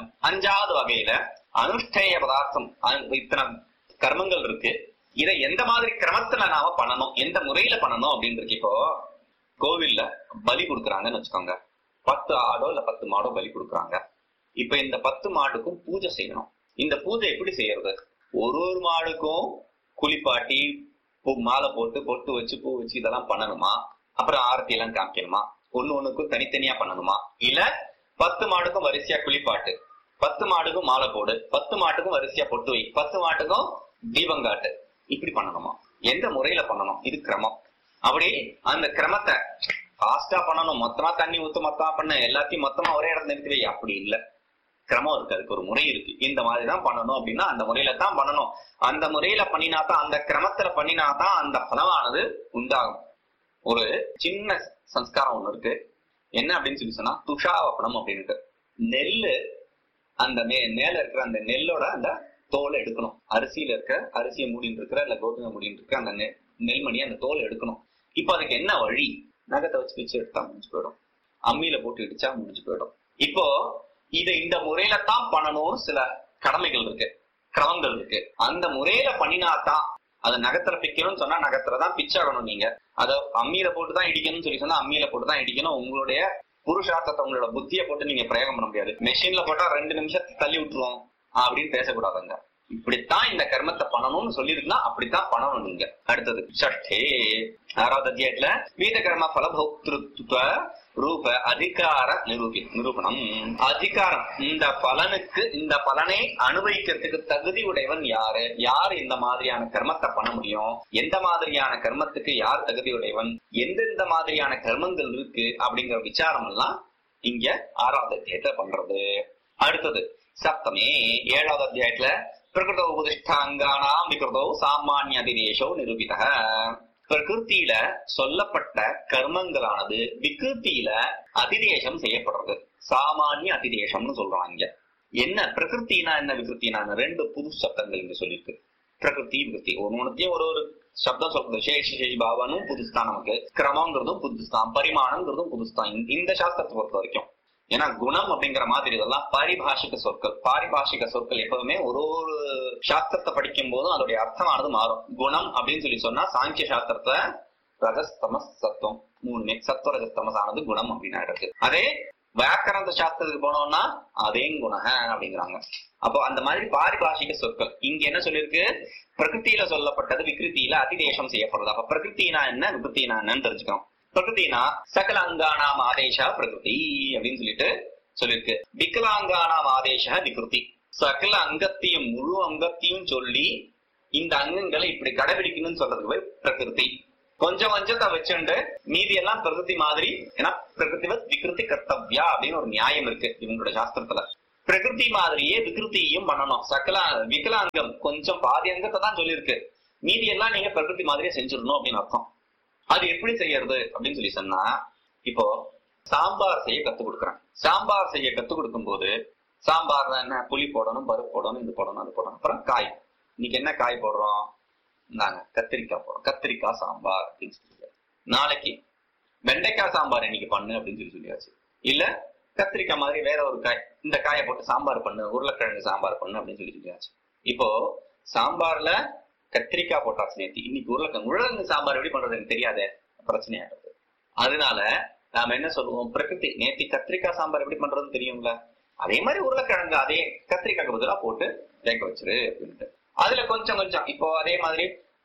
5வது வகையில அனுஷ்டேய பதார்த்தம், இத்தனை கர்மங்கள் இருக்கு, இதை எந்த மாதிரி கிரமத்துல நாம பண்ணணும், எந்த முறையில பண்ணணும் அப்படின்னு இருக்கு. இப்போ கோவில்ல பலி கொடுக்குறாங்கன்னு வச்சுக்கோங்க, 10 ஆடோ இல்ல 10 மாடோ பலி கொடுக்குறாங்க. இப்ப இந்த 10 மாடுக்கும் பூஜை செய்யணும். இந்த பூஜை எப்படி செய்யறது? ஒரு மாடுக்கும் குளிப்பாட்டி மாலை போட்டு பொட்டு வச்சு பூ வச்சு இதெல்லாம் பண்ணணுமா? அப்புறம் ஆரத்தி எல்லாம் காமிக்கணுமா? ஒண்ணுக்கும் தனித்தனியா பண்ணணுமா? இல்ல 10 மாடுக்கும் வரிசையா குளிப்பாட்டு, 10 மாடுக்கும் மாலை போடு, 10 மாட்டுக்கும் வரிசையா பொட்டு வை, 10 மாட்டுக்கும் தீபங்காட்டு, இப்படி பண்ணணுமா? எந்த முறையில பண்ணணும்? இது கிரமம். அப்படி அந்த கிரமத்தை ஃபாஸ்டா பண்ணணும், மொத்தமா தண்ணி ஊத்து மொத்தமா பண்ண, எல்லாத்தையும் மொத்தமா ஒரே இடத்துல நிறுத்தி வை, அப்படி இல்ல. கிரமம் இருக்கு, அதுக்கு ஒரு முறை இருக்கு. இந்த மாதிரிதான் பண்ணணும் அப்படின்னா அந்த முறையில தான் பண்ணணும். அந்த முறையில பண்ணினாதான், அந்த கிரமத்துல பண்ணினாதான் அந்த பலமானது உண்டாகும். ஒரு சின்ன சம்ஸ்காரம் ஒண்ணு இருக்கு. என்ன அப்படின்னு சொல்லி சொன்னா துஷாவப்பணம் அப்படின்ட்டு, நெல்லு அந்த மேல இருக்கிற அந்த நெல்லோட அந்த தோலை எடுக்கணும். அரிசியில இருக்க, அரிசியை மூடின்னு இருக்கிற இல்ல கோதுமை மூடின்னு இருக்க அந்த நெல்மணி அந்த தோலை எடுக்கணும். இப்ப அதுக்கு என்ன வழி? நகத்தை வச்சு பிச்சு எடுத்தா முடிஞ்சு போயிடும், அம்மியில போட்டு இடிச்சா முடிஞ்சு போயிடும். இப்போ இதை இந்த முறையில தான் பண்ணணும்னு சில கடமைகள் இருக்கு, கிரமங்கள் இருக்கு. அந்த முறையில பண்ணினாதான், அது நகத்துல பிக்கணும்னு சொன்னா நகத்துலதான் பிச்சாகணும். நீங்க அதை அம்மியில போட்டுதான் இடிக்கணும்னு சொல்லி சொன்னா அம்மியில போட்டுதான் இடிக்கணும். உங்களுடைய புருஷார்த்தத்தை, உங்களோட புத்தியை போட்டு நீங்க பிரயோகம் பண்ண முடியாது. மெஷின்ல போட்டா 2 நிமிஷத்தை தள்ளி விட்டுருவோம் அப்படின்னு பேசக்கூடாதுங்க. இப்படித்தான் இந்த கர்மத்தை பண்ணணும்னு சொல்லிருந்தா அப்படித்தான் பண்ணணும் நீங்க. அடுத்தது சட்டே 6வது அத்தியாயத்துல வீத கர்ம பலபோக்திருத்வ ரூப அதிகார நிரூபணம். அதிகாரம், இந்த பலனுக்கு, இந்த பலனை அனுபவிக்கிறதுக்கு தகுதி உடையவன் யாரு, யார் இந்த மாதிரியான கர்மத்தை பண்ண முடியும், எந்த மாதிரியான கர்மத்துக்கு யார் தகுதி உடையவன், எந்தெந்த மாதிரியான கர்மங்கள் இருக்கு அப்படிங்கிற விசாரம் எல்லாம் இங்க 6வது அத்தியாயத்துல பண்றது. அடுத்தது சப்தமே 7வது அத்தியாயத்துல பிரகிருத உபதிஷ்டாங்கானாம் விகிருதோ சாமானிய அதிதேசோ நிரூபித. பிரகிருத்தியில சொல்லப்பட்ட கர்மங்களானது விகிருத்தியில அதிதேசம் செய்யப்படுறது. சாமானிய அதிதேசம்னு சொல்றாங்க. என்ன பிரகிருத்தினா என்ன, விகிருத்தினா 2 புது சப்தங்கள் இங்க சொல்லிருக்கு. பிரகிருதி விகிருத்தி ஒன்னொன்னுத்தையும் ஒரு ஒரு சப்தம் சொல்றது. சேஷி பாவனும் புதுஸ்தான், நமக்கு கிரமங்கிறதும் புதுஸ்தான், பரிமாணங்கிறதும் புதுஸ்தான் இந்த சாஸ்திரத்தை பொறுத்த வரைக்கும். ஏன்னா குணம் அப்படிங்கிற மாதிரி இதெல்லாம் பாரிபாஷிக சொற்கள். பாரிபாஷிக சொற்கள் எப்பவுமே ஒரு ஒரு சாஸ்திரத்தை படிக்கும் போதும் அதோடைய அர்த்தமானது மாறும். குணம் அப்படின்னு சொல்லி சொன்னா சாங்கிய சாஸ்திரத்துல ரஜஸ்தமஸ் சத்துவம் 3மே சத்துவ ரஜஸ்தமஸ் ஆனது குணம் அப்படின்னு இருக்கு. அதே வியாக்கரண சாஸ்திரத்துக்கு போனோம்னா அதே குண அப்படிங்கிறாங்க. அப்போ அந்த மாதிரி பாரிபாஷிக சொற்கள் இங்க என்ன சொல்லிருக்கு? பிரகிருத்தியில சொல்லப்பட்டது விகிருத்தியில அதிதேசம் செய்யப்படுறது. அப்ப பிரகிருத்தினா என்ன, விகிருத்தினா என்னன்னு தெரிஞ்சுக்கணும். பிரகிருத்தினா சகல அங்கானாம் ஆதேச பிரகிருதி அப்படின்னு சொல்லிருக்கு. விகலாங்கானாம் ஆதேச விகிருதி. சகல அங்கத்தையும் முழு அங்கத்தையும் சொல்லி இந்த அங்கங்களை இப்படி கடைபிடிக்கணும்னு சொல்றதுக்கு போய் பிரகிருதி. கொஞ்சம் கொஞ்சத்தை வச்சுண்டு மீதி எல்லாம் பிரகிருதி மாதிரி. ஏன்னா பிரகிருதிவத் விகிருதி கர்த்தவ்யா அப்படின்னு ஒரு நியாயம் இருக்கு இவங்களோட சாஸ்திரத்துல. பிரகிருதி மாதிரியே விகிருத்தியும் பண்ணணும். சகல விகலாங்கம் கொஞ்சம் பாதி அங்கத்தை தான் சொல்லியிருக்கு, மீதி எல்லாம் நீங்க பிரகிருதி மாதிரியே செஞ்சிடணும் அப்படின்னு அர்த்தம். அது எப்படி செய்யறது அப்படின்னு சொல்லி சொன்னா, இப்போ சாம்பார் செய்ய கத்து கொடுக்குறேன். சாம்பார் செய்ய கத்து கொடுக்கும் போது சாம்பார் என்ன, புளி போடணும், பருப்பு போடணும், இது போடணும், அது போடணும். அப்புறம் காய், இன்னைக்கு என்ன காய் போடுறோம், நாங்க கத்திரிக்காய் போடுறோம், கத்திரிக்காய் சாம்பார் அப்படின்னு சொல்லி. நாளைக்கு வெண்டைக்காய் சாம்பார் இன்னைக்கு பண்ணு அப்படின்னு சொல்லியாச்சு. இல்ல கத்திரிக்காய் மாதிரி வேற ஒரு காய், இந்த காயை போட்டு சாம்பார் பண்ணு, உருளைக்கிழங்கு சாம்பார் பண்ணு அப்படின்னு சொல்லியாச்சு. இப்போ சாம்பார்ல கத்திரிக்காய் போட்டாச்சு நேத்தி, இன்னைக்கு உருளைக்கிழங்கு சாம்பார் எப்படி பண்றது எனக்கு தெரியாத, பிரச்சனையாடுறது. அதனால நாம என்ன சொல்லுவோம், பிரகிருதி நேத்தி கத்திரிக்காய் சாம்பார் எப்படி பண்றதுன்னு தெரியும்ல, அதே மாதிரி உருளைக்கிழங்கு அதே கத்திரிக்காய்க்கு பதிலா போட்டு வேக வச்சிரு அப்படின்ட்டு. அதுல கொஞ்சம் கொஞ்சம் இப்போ அதே மாதிரி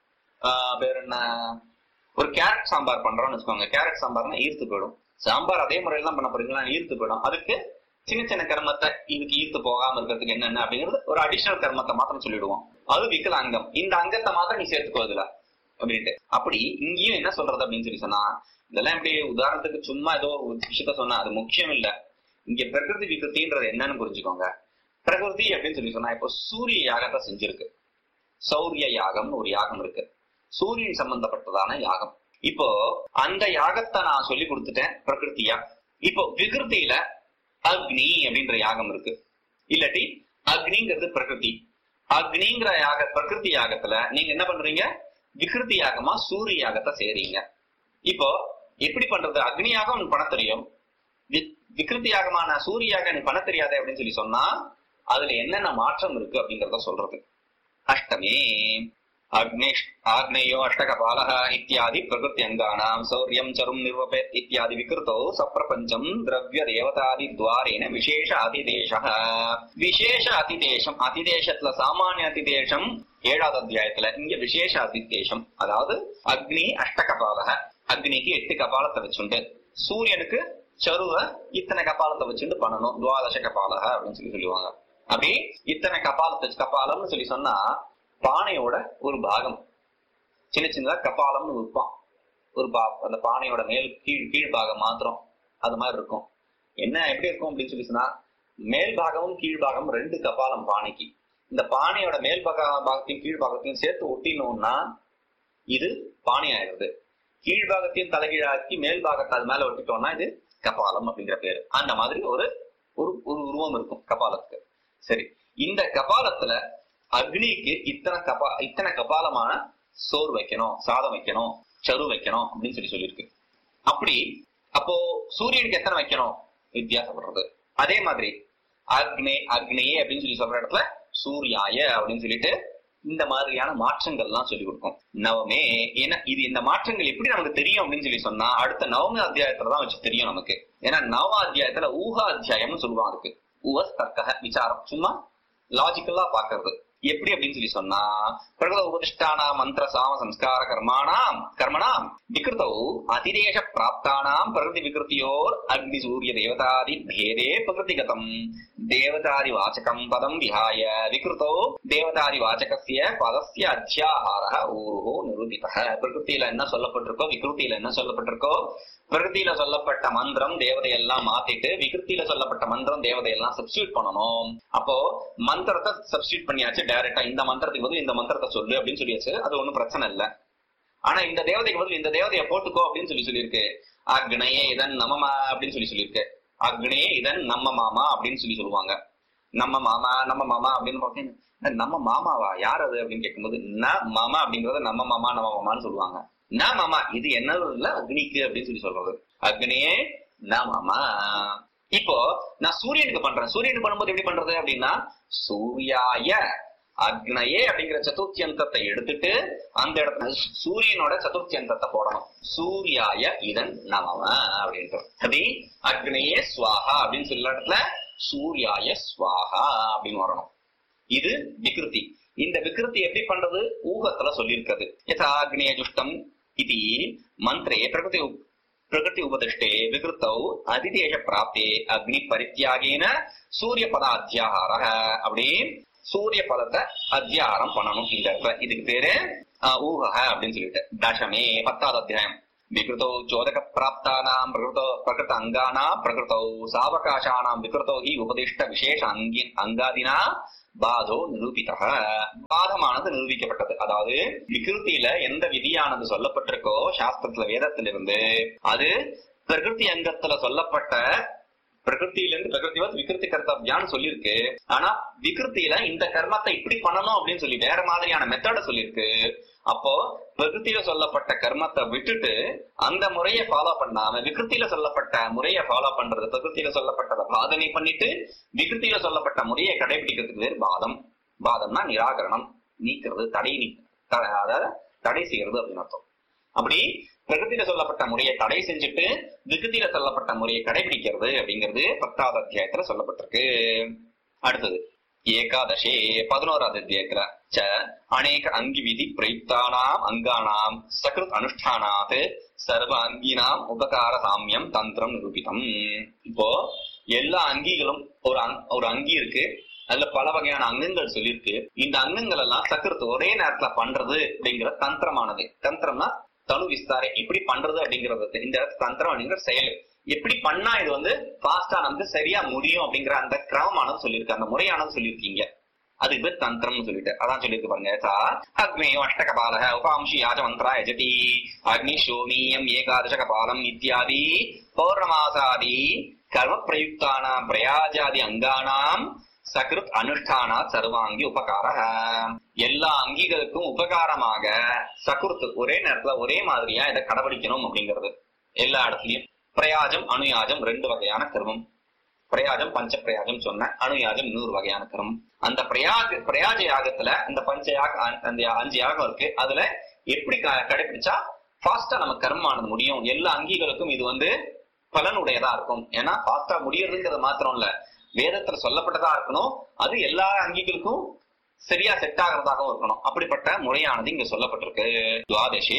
வேற என்ன, ஒரு கேரட் சாம்பார் பண்றோம்னு வச்சுக்கோங்க. கேரட் சாம்பார்னா ஈர்த்து போயிடும். சாம்பார் அதே முறையில தான் பண்ண போறீங்களா, ஈர்த்து போயிடும். அதுக்கு சின்ன சின்ன கர்மத்தை இதுக்கு ஈர்த்து போகாம இருக்கிறதுக்கு என்னென்ன அப்படிங்கிறது ஒரு அடிஷனல் கர்மத்தை மாத்திரம் சொல்லிடுவோம். அது விகலாங்கம். இந்த அங்கத்தை மாத்திரம் நீ சேர்த்துக்கோ. இதுல அப்படின்ட்டு. அப்படி இங்கேயும் என்ன சொல்றது அப்படின்னு சொல்லி சொன்னா, இதெல்லாம் எப்படி உதாரணத்துக்கு சும்மா ஏதோ ஒரு விஷயத்த சொன்னா அது முக்கியம் இல்ல. இங்க பிரகிருதி விகிருத்தின்றது என்னன்னு புரிஞ்சுக்கோங்க. பிரகிருதி அப்படின்னு சொல்லி சொன்னா, இப்போ சூரிய யாகத்தை செஞ்சிருக்கு. சௌரிய யாகம்னு ஒரு யாகம் இருக்கு, சூரியன் சம்பந்தப்பட்டதான யாகம். இப்போ அந்த யாகத்தை நான் சொல்லி கொடுத்துட்டேன் பிரகிருத்தியா. இப்போ விகிருத்தியில அக்னி அப்படின்ற யாகம் இருக்கு, இல்லாட்டி அக்னிங்கிறது பிரகிருதி. அக்னிங்கிற பிரகிருதி யாகத்துல நீங்க என்ன பண்றீங்க, விகிருதி யாகமா சூரிய யாகத்தை செய்றீங்க. இப்போ எப்படி பண்றது, அக்னி யாகம் உனக்கு பண்ண தெரியும், விகிருதி யாகமான சூரிய யாகம் எனக்கு பண்ண தெரியாது அப்படின்னு சொல்லி சொன்னா அதுல என்னென்ன மாற்றம் இருக்கு அப்படிங்கறத சொல்றது. அஷ்டமே ஆக்னேயோ அஷ்டகபாலः இத்தியாதி பிரகிருதி அங்கானாம் சௌரியம் சரும் நிர்வபேத் இத்தியாதி விகிருதோ சப்ரபஞ்சம் திரவிய தேவதாதி துவாரேன விசேஷ அதிதேசः. விசேஷ அதிதேசம், அதிதேசத்துல சாமானிய அதிதேசம் 7வது அத்தியாயத்துல, இங்க விசேஷ அதிதேசம். அதாவது அக்னி அஷ்டகபாலः, அக்னிக்கு 8 கபாலத்தை வச்சுண்டு, சூரியனுக்கு சருவ இத்தனை கபாலத்தை வச்சுட்டு பண்ணணும், துவாதச கபாலக அப்படின்னு சொல்லி சொல்லுவாங்க. அப்படி இத்தனை கபாலம்னு சொல்லி சொன்னா பானையோட ஒரு பாகம், சின்ன சின்னதா கபாலம்னு விற்பான் ஒரு அந்த பானையோட கீழ் பாகம் மாத்திரம் அது மாதிரி இருக்கும். என்ன எப்படி இருக்கும் அப்படின்னு சொல்லி சொன்னா, மேல் பாகமும் கீழ் பாகம் 2 கபாலம் பானைக்கு. இந்த பானையோட மேல் பாகத்தையும் கீழ் பாகத்தையும் சேர்த்து ஒட்டினோம்னா இது பானை ஆயிடுது. கீழ்பாகத்தையும் தலைகீழாக்கி மேல் பாகத்தை அது மேல ஒட்டிட்டோம்னா இது கபாலம் அப்படிங்கிற பேரு. அந்த மாதிரி ஒரு உருவம் இருக்கும் கபாலத்துக்கு. சரி, இந்த கபாலத்துல அக்னிக்கு இத்தனை கபாலமான சோறு வைக்கணும், சாதம் வைக்கணும், சரு வைக்கணும் அப்படின்னு சொல்லியிருக்கு. அப்படி அப்போ சூரியனுக்கு எத்தனை வைக்கணும் வித்தியாசப்படுறது. அதே மாதிரி அக்னியே அப்படின்னு சொல்ற இடத்துல சூர்யாய அப்படின்னு சொல்லிட்டு இந்த மாதிரியான மாற்றங்கள் எல்லாம் சொல்லிக் கொடுக்கும். நவமே ஏன்னா இது இந்த மாற்றங்கள் எப்படி நமக்கு தெரியும் அப்படின்னு சொல்லி சொன்னா அடுத்த நவம அத்தியாயத்துலதான் வச்சு தெரியும் நமக்கு. ஏன்னா நவம அத்தியாயத்துல ஊகா அத்தியாயம்னு சொல்லுவாங்க. அதுக்கு ஊஹஸ் தர்க்க விசாரம், சும்மா லாஜிக்கலா பாக்குறது. எப்படி அப்படின்னு சொல்லி சொன்னா, பிரகத உபதிஷ்டானா மந்திர சாம சம்ஸ்கார கர்மணாம் விகிருத்தௌ அதிதேச பிராப்தானாம் பிரகிருதி விகிருத்தியோர் அக்னி சூரிய தேவதாதி பேதே பிரகிருதிகதம் தேவதாதி வாச்சகம் பதம் விஹாய விகிருத்தோ தேவதாதி வாச்சகஸ்ய பதஸ்ய அத்தியாஹாரஹ ஊருஹோ நிரூபிதஹ. பிரகிருத்தியில என்ன சொல்லப்பட்டிருக்கோ விகிருத்தியில என்ன சொல்லப்பட்டிருக்கோ, பிரகிருத்தியில சொல்லப்பட்ட மந்திரம் தேவதையெல்லாம் மாத்திட்டு விகிருத்தியில சொல்லப்பட்ட மந்திரம் தேவதையெல்லாம் சப்ஸ்டியூட் பண்ணணும். அப்போ மந்திரத்தை சப்ஸ்டியூட் பண்ணியாச்சு டைரக்டா, இந்த மந்திரத்துக்கு பதில் இந்த மந்திரத்தை சொல்லு அப்படின்னு சொல்லியாச்சு, அது ஒண்ணும் பிரச்சனை இல்லை. ஆனா இந்த தேவதைக்கு பதில் இந்த தேவதையை போட்டுக்கோ அப்படின்னு சொல்லியிருக்கு. அக்னயே இதன் நமமா அப்படின்னு சொல்லியிருக்கு. அக்னயே இதன் நம்ம மாமா அப்படின்னு சொல்லுவாங்க. நம்ம மாமா அப்படின்னு பார்த்தீங்கன்னா நம்ம மாமாவா யார் அது அப்படின்னு கேட்கும்போது ந மாமா அப்படிங்கறத நம்ம மாமான்னு சொல்லுவாங்க. ந மாமா இது என்னது இல்ல அக்னிக்கு அப்படின்னு சொல்றது. அக்னியே ந மாமா. இப்போ நான் சூரியனுக்கு பண்றேன். சூரியனுக்கு பண்ணும்போது எப்படி பண்றது அப்படின்னா, சூர்யாய அக்னயே அப்படிங்கிற சதுர்த்தியந்தத்தை எடுத்துட்டு அந்த இடத்துல சூரியனோட சதுர்த்தியந்தத்தை போடணும். சூர்யாய இதன் நமம அப்படின்ட்டு. அப்படி அக்னயே ஸ்வாஹா அப்படின்னு சொல்ல இடத்துல சூர்யாய ஸ்வாஹா அப்படின்னு வரணும். இது விகிருதி. இந்த விகிருதி எப்படி பண்றது ஊகத்துல சொல்லியிருக்கிறது. யதா அக்னேய ஜுஷ்டம் இது மந்திரே பிரகிருதி உபதிஷ்டே விகிருத்தௌ அதிதேச பிராப்தே அக்னி பரித்தியாகேன சூரிய பத அத்தியாகார. அப்படி சூரிய பதத்தை அத்தியாரம் பண்ணணும் இந்த இடத்துல. இதுக்கு பேரு ஊக அப்படின்னு சொல்லிட்டு. தசமே 10வது அத்தியாயம். விகிருத்தோ சோதக பிராப்தானாம் பிரகிருத அங்கானாம் பிரகிருத்தோ சாவகாசானாம் விகிருத்தோ ஹி உபதிஷ்ட விசேஷ அங்காதினா பாதோ நிரூபிதக. பாதமானது நிரூபிக்கப்பட்டது. அதாவது விகிருத்தியில எந்த விதியானது சொல்லப்பட்டிருக்கோ சாஸ்திரத்துல வேதத்திலிருந்து, அது பிரகிருதி அங்கத்துல சொல்லப்பட்ட பிரகிருத்தியிலிருந்து பிரகிருதிவத் விகிருதி கர்த்தவ்யான்னு சொல்லியிருக்கு. ஆனா விகிருத்தியில இந்த கர்மத்தை இப்படி பண்ணணும் அப்படின்னு சொல்லி வேற மாதிரியான மெத்தட சொல்லியிருக்கு. அப்போ பிரகிருத்தியில சொல்லப்பட்ட கர்மத்தை விட்டுட்டு அந்த முறையை ஃபாலோ பண்ணாம விகிருத்தியில சொல்லப்பட்ட முறையை ஃபாலோ பண்றது, பிரகிருத்தியில சொல்லப்பட்டதை பாதனை பண்ணிட்டு விகிருத்தியில சொல்லப்பட்ட முறையை கடைபிடிக்கிறதுக்கு வேறு பாதம். பாதம்னா நிராகரணம், நீக்கிறது, அதாவது தடை செய்யறது அப்படின்னு அர்த்தம். அப்படி பிரகிருத்தில சொல்லப்பட்ட முறையை தடை செஞ்சுட்டு விகிருத்தில சொல்லப்பட்ட முறையை கடைபிடிக்கிறது அப்படிங்கிறது 10வது அத்தியாயத்துல சொல்லப்பட்டிருக்கு. அடுத்தது ஏகாதசே 11வது அத்தியாயத்துல அநேக அங்கி விதி பிரயுக்தானாம் அங்கானாம் சகிருத் அனுஷ்டானாத் சர்வ அங்கீனாம் உபகார சாமியம் தந்திரம் நிரூபிதம். இப்போ எல்லா அங்கிகளும் ஒரு அங்கி இருக்கு, அதுல பல வகையான அங்கங்கள் சொல்லியிருக்கு. இந்த அங்கங்கள் எல்லாம் சக்கரத்து ஒரே நேரத்துல பண்றது அப்படிங்கிற தந்திரமானது. தந்திரம்னா தனு விஸ்தாரை எப்படி பண்றது அப்படிங்கறது. இந்த தந்திரம் அப்படிங்கிற செயல் எப்படி பண்ணா இது ஃபாஸ்டா நமக்கு சரியா முடியும் அப்படிங்கிற அந்த கிரமமானது சொல்லியிருக்கு, அந்த முறையானது சொல்லியிருக்கீங்க. அதுக்கு பேர் தந்திரம்னு சொல்லிட்டு அதான் சொல்லியிருக்கு பாருங்க. அக்னேயோ அஷ்டகபாலக உபாம்சி யாஜமந்திரா யஜதி அக்னி சோமியம் ஏகாதச கபாலம் இத்தியாதி பௌர்ணமாசாதி கர்ம பிரயுக்தானாம் பிரயாஜாதி அங்கானாம் சகிருத் அனுஷ்டானா சர்வாங்கி உபகார. எல்லா அங்கிகளுக்கும் உபகாரமாக சகுருத் ஒரே நேரத்துல ஒரே மாதிரியா இதை கடைபிடிக்கணும் அப்படிங்கிறது எல்லா இடத்துலயும். பிரயாஜம் அணுயாஜம் 2 வகையான கர்மம். பிரயாஜம் பஞ்ச பிரயாஜம் சொன்ன, அணுயாஜம் 100 வகையான கர்மம். அந்த பிரயாஜ யாகத்துல இந்த அந்த 5 யாகம் இருக்கு. அதுல எப்படி கடைபிடிச்சா ஃபாஸ்டா நம்ம கர்மானது முடியும், எல்லா அங்கிகளுக்கும் இது பலனுடையதா இருக்கும். ஏன்னா ஃபாஸ்டா முடியறதுங்கிறது மாத்திரம் இல்ல, வேதத்துல சொல்லப்பட்டதா இருக்கணும், அது எல்லா அங்கிகளுக்கும் சரியா செட் ஆகிறதாகவும் இருக்கணும். அப்படிப்பட்ட முறையானது இங்க சொல்லப்பட்டிருக்கு. துவாதசே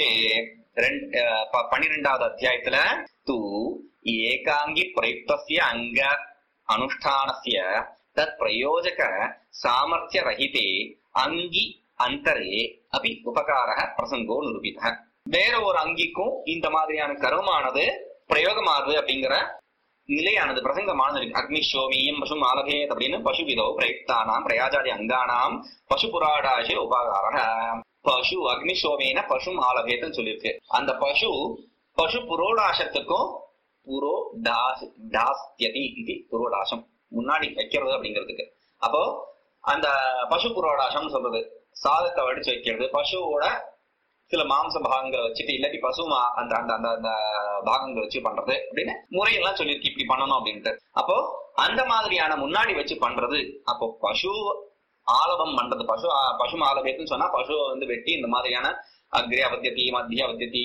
12வது அத்தியாயத்துல தூ ஏகாங்கி பிரயுக்தஸ்ய அங்க அனுஷ்டானஸ்ய தத் பிரயோஜக சாமர்த்திய ரஹிதே அங்கி அந்தரே அபி உபகாரக பிரசங்கோ நிரூபித. வேற ஒரு அங்கிக்கும் இந்த மாதிரியான கர்மமானது பிரயோகமானது அப்படிங்கிற நிலையானது பிரசங்கமானது இருக்கு. அக்னி சோமியம் பசு ஆலபேத் அப்படின்னு பசுவிதோ பிரயுக்தானாம் பிரயாஜாதி அங்கானாம் பசு புராடாசே உபகாரக. பசு அக்னி சோமேன பசு ஆலபேத்னு சொல்லியிருக்கு. அந்த பசு புரோடாசத்துக்கும் புரோடாஸ்யதி இது புரோடாசம் முன்னாடி வைக்கிறது அப்படிங்கிறதுக்கு. அப்போ அந்த பசு புரோடாசம் சொல்றது சாதத்தை வடிச்சு வைக்கிறது, பசுவோட சில மாம்ச பாகங்களை வச்சுட்டு இல்லாட்டி பசு அந்த அந்த அந்த பாகங்களை வச்சு பண்றது அப்படின்னு முறையெல்லாம் சொல்லியிருக்கு, இப்படி பண்ணணும் அப்படின்ட்டு. அப்போ அந்த மாதிரியான முன்னாடி வச்சு பண்றது. அப்போ பசு ஆலபம் பண்றது, பசு ஆலபேத்துன்னு சொன்னா பசுவை வெட்டி இந்த மாதிரியான அக்ரே அவத்தியதி மத்திய அவத்தியதி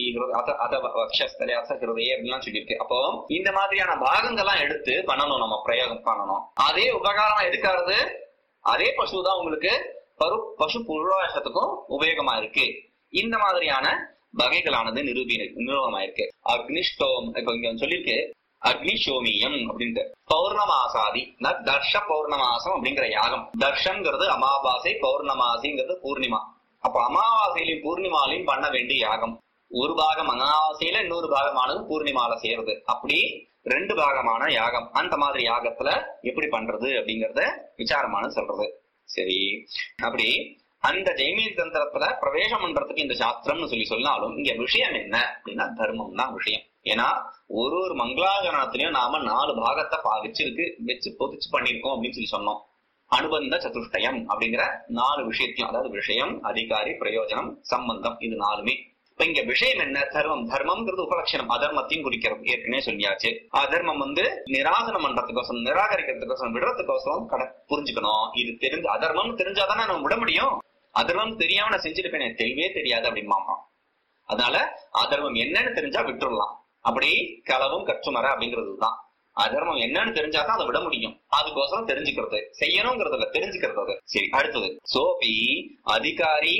அத ஹிருதய அப்படின்லாம் சொல்லியிருக்கு. அப்போ இந்த மாதிரியான பாகங்கள்லாம் எடுத்து பண்ணணும், நம்ம பிரயோகம் பண்ணணும். அதே உபகாரமா எடுக்காது அதே பசுதான் உங்களுக்கு பசு புரோடாசத்துக்கும் உபயோகமா இருக்கு. இந்த மாதிரியான வகைகளானது நிரூபமாயிருக்கு. அக்னிஷ்டோம் இப்ப இங்க சொல்லியிருக்கு அக்னிஷோமியம் அப்படின்ட்டு. பௌர்ணமாசாதி தர்ஷ பௌர்ணமாசம் அப்படிங்கிற யாகம். தர்ஷங்கிறது அமாவாசை, பௌர்ணமாசிங்கிறது பூர்ணிமா. அப்ப அமாவாசையிலையும் பூர்ணிமாலையும் பண்ண வேண்டிய யாகம். ஒரு பாகம் அமாவாசையில, இன்னொரு பாகமானது பூர்ணிமால செய்யறது. அப்படி 2 பாகமான யாகம். அந்த மாதிரி யாகத்துல எப்படி பண்றது அப்படிங்கறத விசாரமான சொல்றது. சரி, அப்படி அந்த ஜெய்மீன் தந்திரத்துல பிரவேசம் பண்றதுக்கு இந்த சாஸ்திரம்னு சொன்னாலும் இங்க விஷயம் என்ன அப்படின்னா தர்மம் தான் விஷயம். ஏன்னா ஒரு மங்களாகரணத்திலயும் நாம 4 பாகத்தை வச்சு பொதிச்சு பண்ணிருக்கோம் அப்படின்னு சொன்னோம். அனுபந்த சதுஷ்டயம் அப்படிங்கிற 4 விஷயத்தையும், அதாவது விஷயம், அதிகாரி, பிரயோஜனம், சம்பந்தம், இது 4மே. இப்ப இங்க விஷயம் என்ன? தர்மம். தர்மம்ங்கிறது உபலட்சணம், அதர்மத்தையும் குறிக்கிறது. ஏற்கனவே சொல்லியாச்சு. அதர்மம் நிராசனம் பண்றதுக்கோசரம், நிராகரிக்கிறதுக்கோசரம், விடுறதுக்கோசரம் புரிஞ்சுக்கணும். இது தெரிஞ்சு அதர்மம் தெரிஞ்சாதானே நம்ம விட முடியும். அதர்மம் தெரியாம நான் செஞ்சிருப்பேன், எனக்கு தெரியவே தெரியாது அப்படின்பாமா. அதனால அதர்மம் என்னன்னு தெரிஞ்சா விட்டுறலாம். அப்படி களவும் கற்றுமர அப்படிங்கிறதுதான். அதர்மம் என்னன்னு தெரிஞ்சாதான் அதை விட முடியும். அதுக்கோசரம் தெரிஞ்சுக்கிறது, செய்யணுங்கிறதுல தெரிஞ்சுக்கிறது. சரி, அடுத்தது சோபி அதிகாரி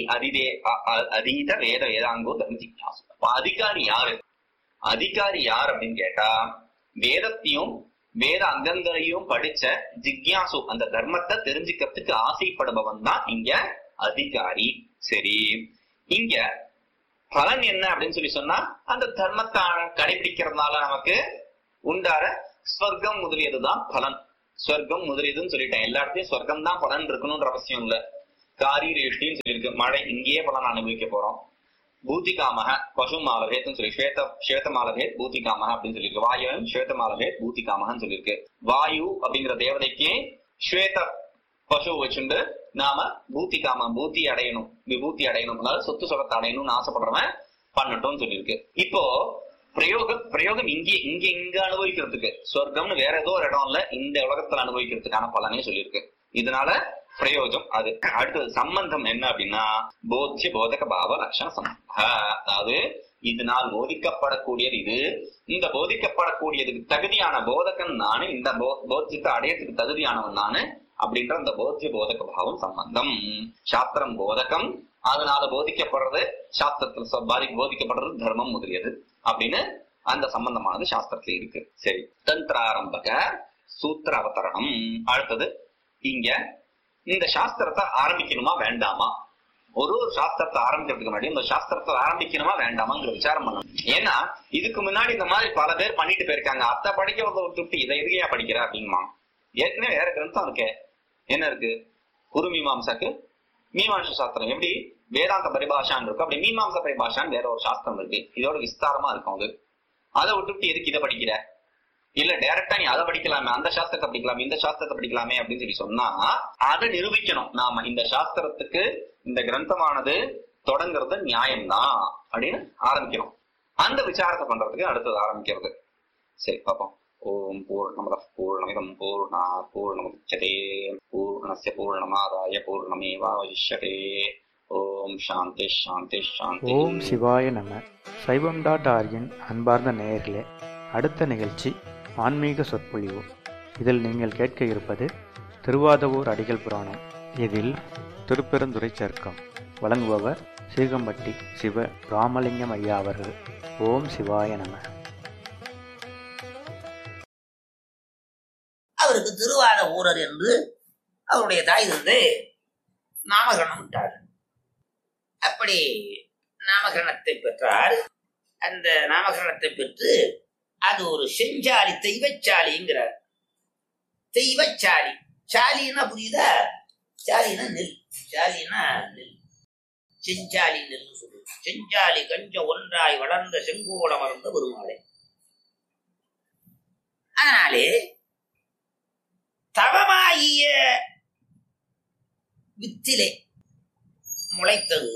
அதீத வேத வேதாங்கோ தர்ம ஜிக்ஞாசு. அதிகாரி யாரு? அதிகாரி யார் அப்படின்னு கேட்டா வேதத்தையும் வேத அங்கங்களையும் படிச்ச ஜிக்யாசு, அந்த தர்மத்தை தெரிஞ்சுக்கிறதுக்கு ஆசைப்படுபவன் தான் இங்க அதிகாரி. சரி, இங்க பலன் என்ன அப்படின்னு சொன்னா அந்த தர்மத்தை கடைபிடிக்கிறதுனால நமக்கு உண்டார ஸ்வர்க்கம் முதலியதுதான் பலன். ஸ்வர்க்கம் முதலியதுன்னு சொல்லிட்டேன். எல்லா இடத்தையும் ஸ்வர்க்கம் தான் பலன் இருக்கணும்ன்ற அவசியம் இல்ல. காரி ரேஷ்டின்னு சொல்லியிருக்கு, மழை இங்கேயே பலன் அனுபவிக்க போறோம். பூத்திகாமக பசு மாலபேத்னு சொல்லி ஸ்வேத மாலபேத் பூத்திகாமக அப்படின்னு சொல்லியிருக்கு. வாயுவும் ஸ்வேத மாலபேத் பூத்திகாமகன்னு சொல்லியிருக்கு. வாயு அப்படிங்கிற தேவதைக்கு ஸ்வேத பசு வச்சுண்டு நாம பூத்தி அடையணும், விபூத்தி அடையணும், அதாவது சொத்து சொகத்தை அடையணும்னு ஆசைப்படுறவன் பண்ணட்டும் சொல்லியிருக்கு. இப்போ பிரயோகம் இங்க அனுபவிக்கிறதுக்கு, சொர்க்கம்னு வேற ஏதோ ஒரு இடம் இல்ல, இந்த உலகத்துல அனுபவிக்கிறதுக்கான பலனே சொல்லியிருக்கு. இதனால பிரயோஜம் அது. அடுத்தது சம்பந்தம் என்ன அப்படின்னா போத்திய போதக பாவ லட்சண சம்பந்த. அதாவது இதனால் போதிக்கப்படக்கூடியது இது, இந்த போதிக்கப்படக்கூடியதுக்கு தகுதியான போதகன் நானு, இந்த போத்தியத்தை அடையத்துக்கு தகுதியானவன் நானு அப்படின்ற அந்த போத்திய போதக பாவம் சம்பந்தம். சாஸ்திரம் போதகம், அதனால போதிக்கப்படுறது, சாஸ்திரத்துல போதிக்கப்படுறது தர்மம் முதலியது அப்படின்னு அந்த சம்பந்தமானது சாஸ்திரத்துல இருக்கு. சரி, தந்திராரம்பக சூத்திர அவதரணம். அடுத்தது இங்க இந்த சாஸ்திரத்தை ஆரம்பிக்கணுமா வேண்டாமா, ஒரு சாஸ்திரத்தை ஆரம்பிக்கிறதுக்கு முன்னாடி இந்த சாஸ்திரத்தை ஆரம்பிக்கணுமா வேண்டாமாங்கிற விசாரம் பண்ணணும். ஏன்னா இதுக்கு முன்னாடி இந்த மாதிரி பல பேர் பண்ணிட்டு போயிருக்காங்க. அத்தை படிக்கிறத விட்டுட்டு இதை எதுக்கையா படிக்கிற அப்படின்மா. ஏற்கனவே வேற கிரந்தம் இருக்கு. என்ன இருக்கு? குரு மீமாம்சாக்கு மீமாம்ச சாஸ்திரம் எப்படி வேதாந்த பரிபாஷான்னு இருக்கும், அப்படி மீமாம்ச பரிபாஷான்னு வேற ஒரு சாஸ்திரம் இருக்கு. இதோட விஸ்தாரமா இருக்கும். அது அதை விட்டுட்டு எதுக்கு இதை படிக்கிற, இல்ல டைரக்டா நீ அதை படிக்கலாமே, அந்த சாஸ்திரத்தை படிக்கலாமே, இந்த சாஸ்திரத்தை படிக்கலாமே அப்படின்னு சொல்லி சொன்னா அதை நிரூபிக்கணும். நாம இந்த சாஸ்திரத்துக்கு இந்த கிரந்தமானது தொடங்குறது நியாயம்தான் அப்படின்னு ஆரம்பிக்கணும். அந்த விசாரத்தை பண்றதுக்கு அடுத்தது ஆரம்பிக்கிறது. சரி பார்ப்போம். ஓம் பூர்ணமத பூர்ணமிதம் பூர்ணாத் பூர்ணமுதச்யதே பூர்ணஸ்ய பூர்ணமாதாய பூர்ணமேவாவசிஷ்யதே. ஓம் சாந்தி சாந்தி சாந்தி. ஓம் சிவாய நம. சைவம்.org-இன் அன்பார்ந்த நேயர்களே, அடுத்த நிகழ்ச்சி ஆன்மீக சொற்பொழிவு. இதில் நீங்கள் கேட்க இருப்பது திருவாதவூர் அடிகள் புராணம். இதில் திருப்பெருந்துறை சர்க்கம் வழங்குபவர் சீகம்பட்டி சிவ ராமலிங்கம் ஐயா அவர்கள். ஓம் சிவாய நம. அவருக்கு திருவாத ஊரர் என்று அவருடைய தாய் தந்தை நாமகரணம் விட்டார். அப்படி நாமகரணத்தை பெற்றார். அந்த நாமகரணத்தை பெற்று அது ஒரு செஞ்சாலி, தெய்வச்சாலிங்கிறார். தெய்வச்சாலி, சாலின்னா புரியுதா? சாலினா நெல், சாலினா நெல், செஞ்சாலி நெல் சொல்லு. செஞ்சாலி கஞ்ச ஒன்றாய் வளர்ந்த செங்கோட மறந்த பெருமாளே. அதனாலே தவமாகிய வித்திலே முளைத்தது.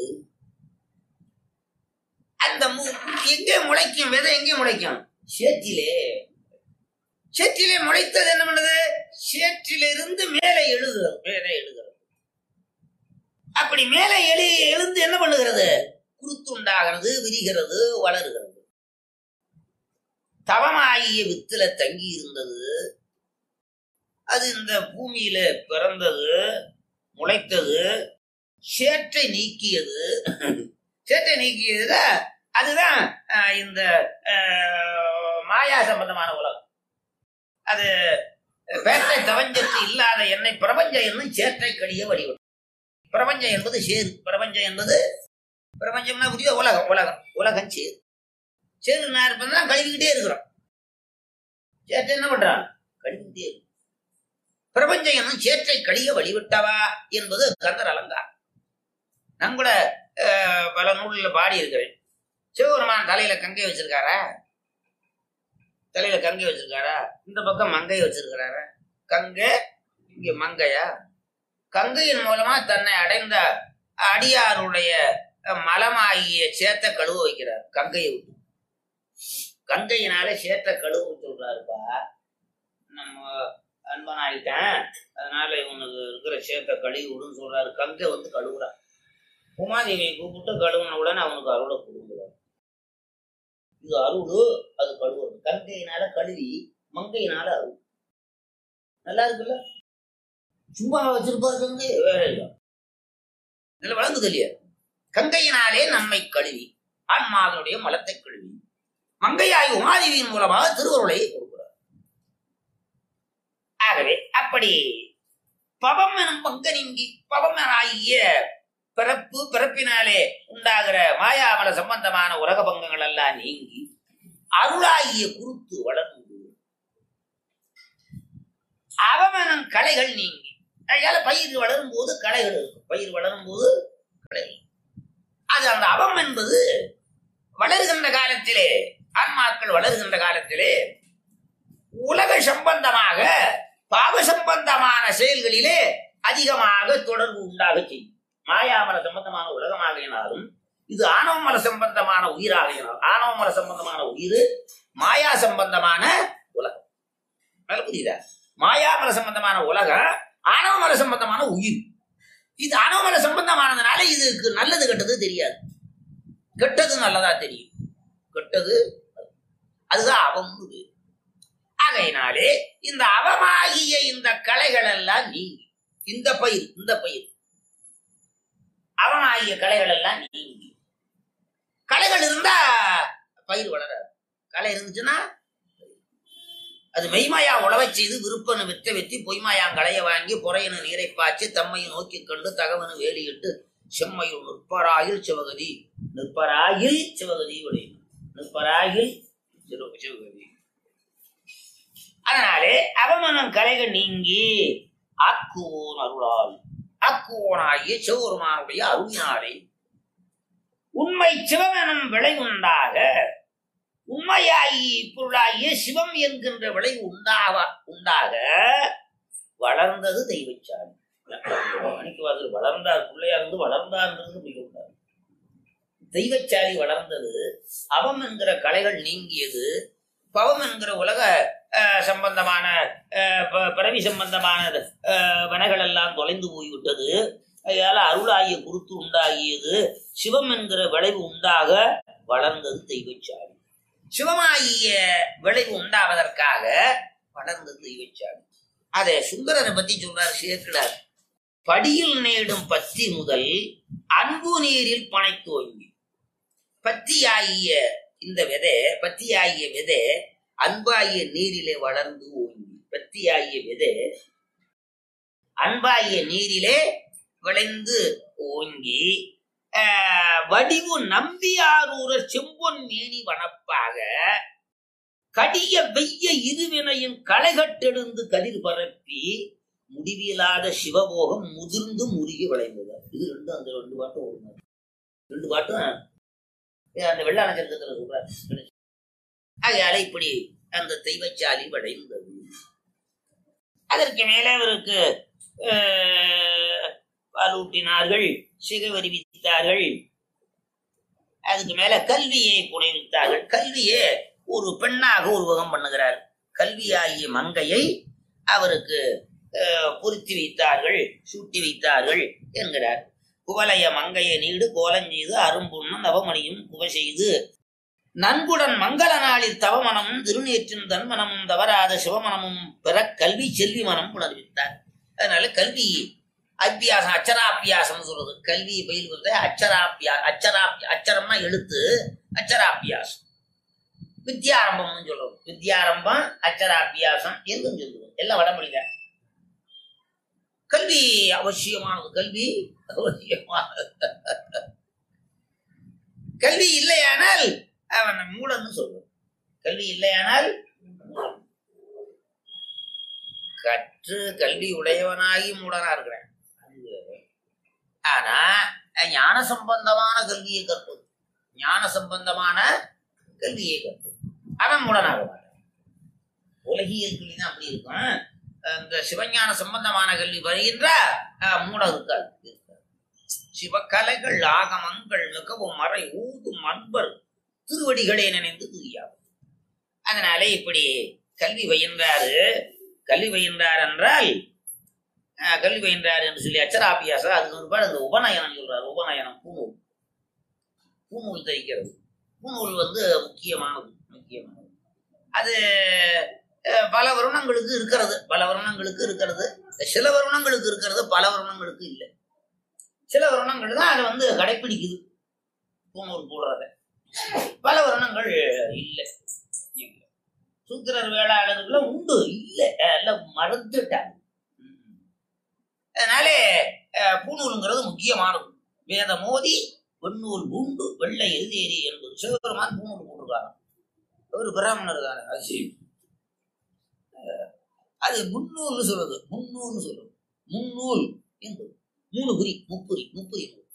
அந்த எங்கே முளைக்கும்? விதை எங்கே முளைக்கும்? சேற்றிலே. சேற்றிலே முளைத்தது என்ன பண்ணுது? சேற்றிலிருந்து மேலே எழுதுகிறது, மேலே எழுதுகிறது. அப்படி மேலே எழுந்து என்ன பண்ணுகிறது? குருத்துண்டாகிறது, விரிகிறது, வளருகிறது. தவமாகிய வித்துல தங்கி இருந்தது. அது இந்த பூமியில பிறந்தது, முளைத்தது, சேற்றை நீக்கியது. சேற்றை நீக்கியதுல அதுதான் இந்த மாயா சம்பந்தமான உலகம். அது பேட்டை தவஞ்சத்து இல்லாத என்னை பிரபஞ்சம் என்னும் சேற்றை கடிய வடிவம். பிரபஞ்சம் என்பது சேரு. பிரபஞ்சம் என்பது பிரபஞ்சம்னா புரிய உலகம். உலகம் உலகம் சேரு. சேரு நான் இருப்பதுதான் கழுவிக்கிட்டே இருக்கிறோம். சேற்றை என்ன பண்றான்? கழுவிக்கிட்டே இருக்கு. பிரபஞ்சம் என்னும் சேற்றை கழிய வழிவிட்டவா என்பது கந்தர் அலங்காரம். நான் கூட பல நூலில் பாடி இருக்கிறேன். சிவபெருமான் தலையில கங்கை வச்சிருக்காரா? தலையில கங்கை வச்சிருக்காரா? இந்த பக்கம் மங்கை வச்சிருக்கிறாரா? கங்கை இங்க மங்கையா? கங்கையின் மூலமா தன்னை அடைந்த அடியாருடைய மலமாகிய சேத்த கழுவ வைக்கிறார். கங்கையை விட்டு கங்கையினால சேத்த கழுவ சொல்றாருப்பா. நம்ம அன்பன் ஆகிட்டேன், அதனால இவனுக்கு இருக்கிற சேத்த கழுவி விடுன்னு சொல்றாரு. கங்கை வந்து கழுவுறான். உமாதேவியை கூப்பிட்டு கழுவுன உடனே அவனுக்கு அருளை கொடுக்குறாரு. இது அருள், அது கழுவுறது. கங்கையினால கழுவி, மங்கையினால அருள். நல்லா இருக்குல்ல? சும்மா வச்சிருப்பாரு கங்கை, வேற இல்லை. நல்ல வழங்குது இல்லையா? கங்கையினாலே நம்மை கழுவி, ஆன்மாவினுடைய மலத்தை கழுவி, மங்கையாய் உமாதேவியின் மூலமாக திருவருளை கொடுக்கிறார். ஆகவே அப்படி பவம் எனும் பங்க நீங்கி, பவம் ஆகிய பிறப்பு, பிறப்பினாலே உண்டாகிற மாயாமல சம்பந்தமான உலக பங்கங்கள் எல்லாம் நீங்கி அருளாகிய குருத்து வளர்ந்து அவமனும் கலைகள் நீங்கி. அதனால பயிர் வளரும் போது கலைகள் இருக்கும். பயிர் வளரும் போது கலைகள். அது அந்த அவம் என்பது வளருகின்ற காலத்திலே, ஆன்மாக்கள் வளருகின்ற காலத்திலே உலக சம்பந்தமாக பாவ சம்பந்தமான செயல்களிலே அதிகமாக தொடர்பு உண்டாக செய்யும். மாயாமல சம்பந்தமான உலகமாகினாலும் இது ஆணவமல சம்பந்தமான உயிராகினாலும், ஆணவமல சம்பந்தமான உயிர், மாயா சம்பந்தமான உலகம். புரியுதா? மாயாமல சம்பந்தமான உலகம், ஆணவமல சம்பந்தமான உயிர். இது ஆணவமல சம்பந்தமானதுனால இதுக்கு நல்லது கெட்டது தெரியாது. கெட்டது நல்லதா தெரியும். கெட்டது அதுதான் அவம். ஆகையினாலே இந்த அவமாகிய இந்த கலைகள் எல்லாம் நீங்கி, இந்த பயிர் அவமாகிய கலைகள் எல்லாம் நீங்கி. கலைகள் இருந்தா பயிர் வளராது. கலை இருந்துச்சுன்னா அது மெய்மாயா உழவச் செய்து விருப்பனு வித்த வெத்தி பொய்மாயாங்களைய வாங்கி பொறையனு நீரை பாய்ச்சி தம்மையை நோக்கி கண்டு தகவனு வேலியிட்டு செம்மையுள் நிற்பராயில் சிவகதி நிற்பராயில் சிவகதி விளையும் நிற்பராயில் சிவகதி. அதனாலே அவமனம் கலைகள் நீங்கி ஆக்குவோன் அருளால் ஆக்குவோனாகிய சிவபெருமானுடைய அருளினாலே உண்மை சிவமெனும் விளை உண்டாக உண்மையாகி பொருளாகிய சிவம் என்கின்ற விளைவு உண்டாக வளர்ந்தது தெய்வச்சாலி. வளர்ந்தார் பிள்ளையார் வளர்ந்தார்ன்றது மிக தெய்வச்சாலி வளர்ந்தது. அவம் என்கிற கலைகள் நீங்கியது. பவம் என்கிற உலக சம்பந்தமான பிறவி சம்பந்தமான வனைகள் எல்லாம் தொலைந்து போய்விட்டது. அதனால அருளாகிய குருத்து உண்டாகியது. சிவம் என்கிற விளைவு உண்டாக வளர்ந்தது தெய்வச்சாலி. சிவமாகிய விளைவு உண்டாவதற்காக வளர்ந்தது தெய்வச்சாலி. அதை சுந்தரனை பத்தி சொல்றார் சேர்க்கிறார். படியில் நேடும் பத்தி முதல் அன்பு நீரில் பனை தோங்கி. பத்தியாகிய இந்த விதை, பத்தியாகிய விதை அன்பாகிய நீரிலே வளர்ந்து ஓங்கி. பத்தியாகிய விதை அன்பாகிய நீரிலே விளைந்து ஓங்கி வடிவு நம்பியாரூர செம்பொன் மேனி வனப்பாக கடிய வெய்ய இருவினையின் களைகட்டெழுந்து கதிர் பரப்பி முடிவில்லாத சிவபோகம் முதிர்ந்து முருகி விளைந்தது. இது ரெண்டும் அந்த ரெண்டு பாட்டும் ஓடுனார். ரெண்டு பாட்டும் அந்த வெள்ள நட்சத்திரத்துல சொல்றாரு. ஆகையால இப்படி அந்த தெய்வச்சாலி விளைந்தது. அதற்கு மேலே அவருக்கு பாலூட்டினார்கள், சிகை விரிவித்தார்கள். அதுக்கு மேல கல்வியை புனைவித்தார்கள். கல்வியை ஒரு பெண்ணாக உருவகம் பண்ணுகிறார். கல்வியாகிய மங்கையை அவருக்கு பொருத்தி வைத்தார்கள், சூட்டி வைத்தார்கள் என்கிறார். குவலைய மங்கையை நீடு கோலஞ்செய்து அரும்புண்ணும் நவமணியும் குவ செய்து நன்குடன் மங்கள நாளில் தவமனமும் திருநேற்றின் தன்மனமும் தவறாத சிவமனமும் பெற கல்வி செல்வி மனம் புணர்வித்தார். அதனால கல்வி அபியாசம், அச்சராபியாசம் சொல்றது. கல்வி பயில்வது அச்சரம்னா எழுத்து, அச்சராபியாசம். வித்யாரம்பம்னு சொல்றது. வித்யாரம்பம் அச்சராபியாசம் என்றும் சொல்லுவோம். எல்லாம் வடமொழிதான். கல்வி அவசியமானது. கல்வி அவசியமானது. கல்வி இல்லையானால் அவன் மூலன்னு சொல்லுவோம். கல்வி இல்லையானால் கற்று கல்வி உடையவனாகி மூடனா இருக்கிறேன். ஆனா ஞான சம்பந்தமான கல்வியை கற்பது, ஞான சம்பந்தமான கல்வியை கற்பது அவன் மூடனாக மாட்டான். உலகியல் கல்வி தான் அப்படி இருக்கும். இந்த சிவஞான சம்பந்தமான கல்வி வருகின்ற மூடம் இருக்காது. சிவக்கலைகள் ஆகமங்கள் மிகவும் மறை ஊதும் அன்பர் திருவடிகளே நினைந்து துதியாகும். அதனாலே இப்படி கல்வி பயின்றாரு. கல்வி பயின்றார் என்றால் கல்வி பயின்றார் என்று சொல்லி அச்சராபியாசம். அதுக்கு ஒருபாடு அந்த உபநயனம் சொல்றாரு. உபநயனம் பூநூல், பூநூல் தைக்கிறது. பூநூல் முக்கியமானது. அது பல வருணங்களுக்கு இருக்கிறது, பல வருணங்களுக்கு இருக்கிறது. சில வருணங்களுக்கு இருக்கிறது, பல வருணங்களுக்கு இல்லை. சில வருணங்கள் தான் அதை கடைப்பிடிக்குது பூநூல் போடுறத. பல வருணங்கள் இல்லை. சூத்திரர் வேளாளர்கள உண்டு, இல்லை, எல்லாம் மறந்துட்டாங்க. அதனாலே பூநூலுங்கிறது முக்கியமானது. வேத மோதி வெண்ணூல் பூண்டு வெள்ளை எழுதேறி என்பது சிவபெருமான் பூநூல் போட்டிருக்காங்க. ஒரு பிராமணர் தானே. அது சரி, அது முன்னூல்னு சொல்றது. முன்னூல்னு சொல்றது. முன்னூல் என்பது 3 குறி, முப்புரி, முப்புரி நூல்.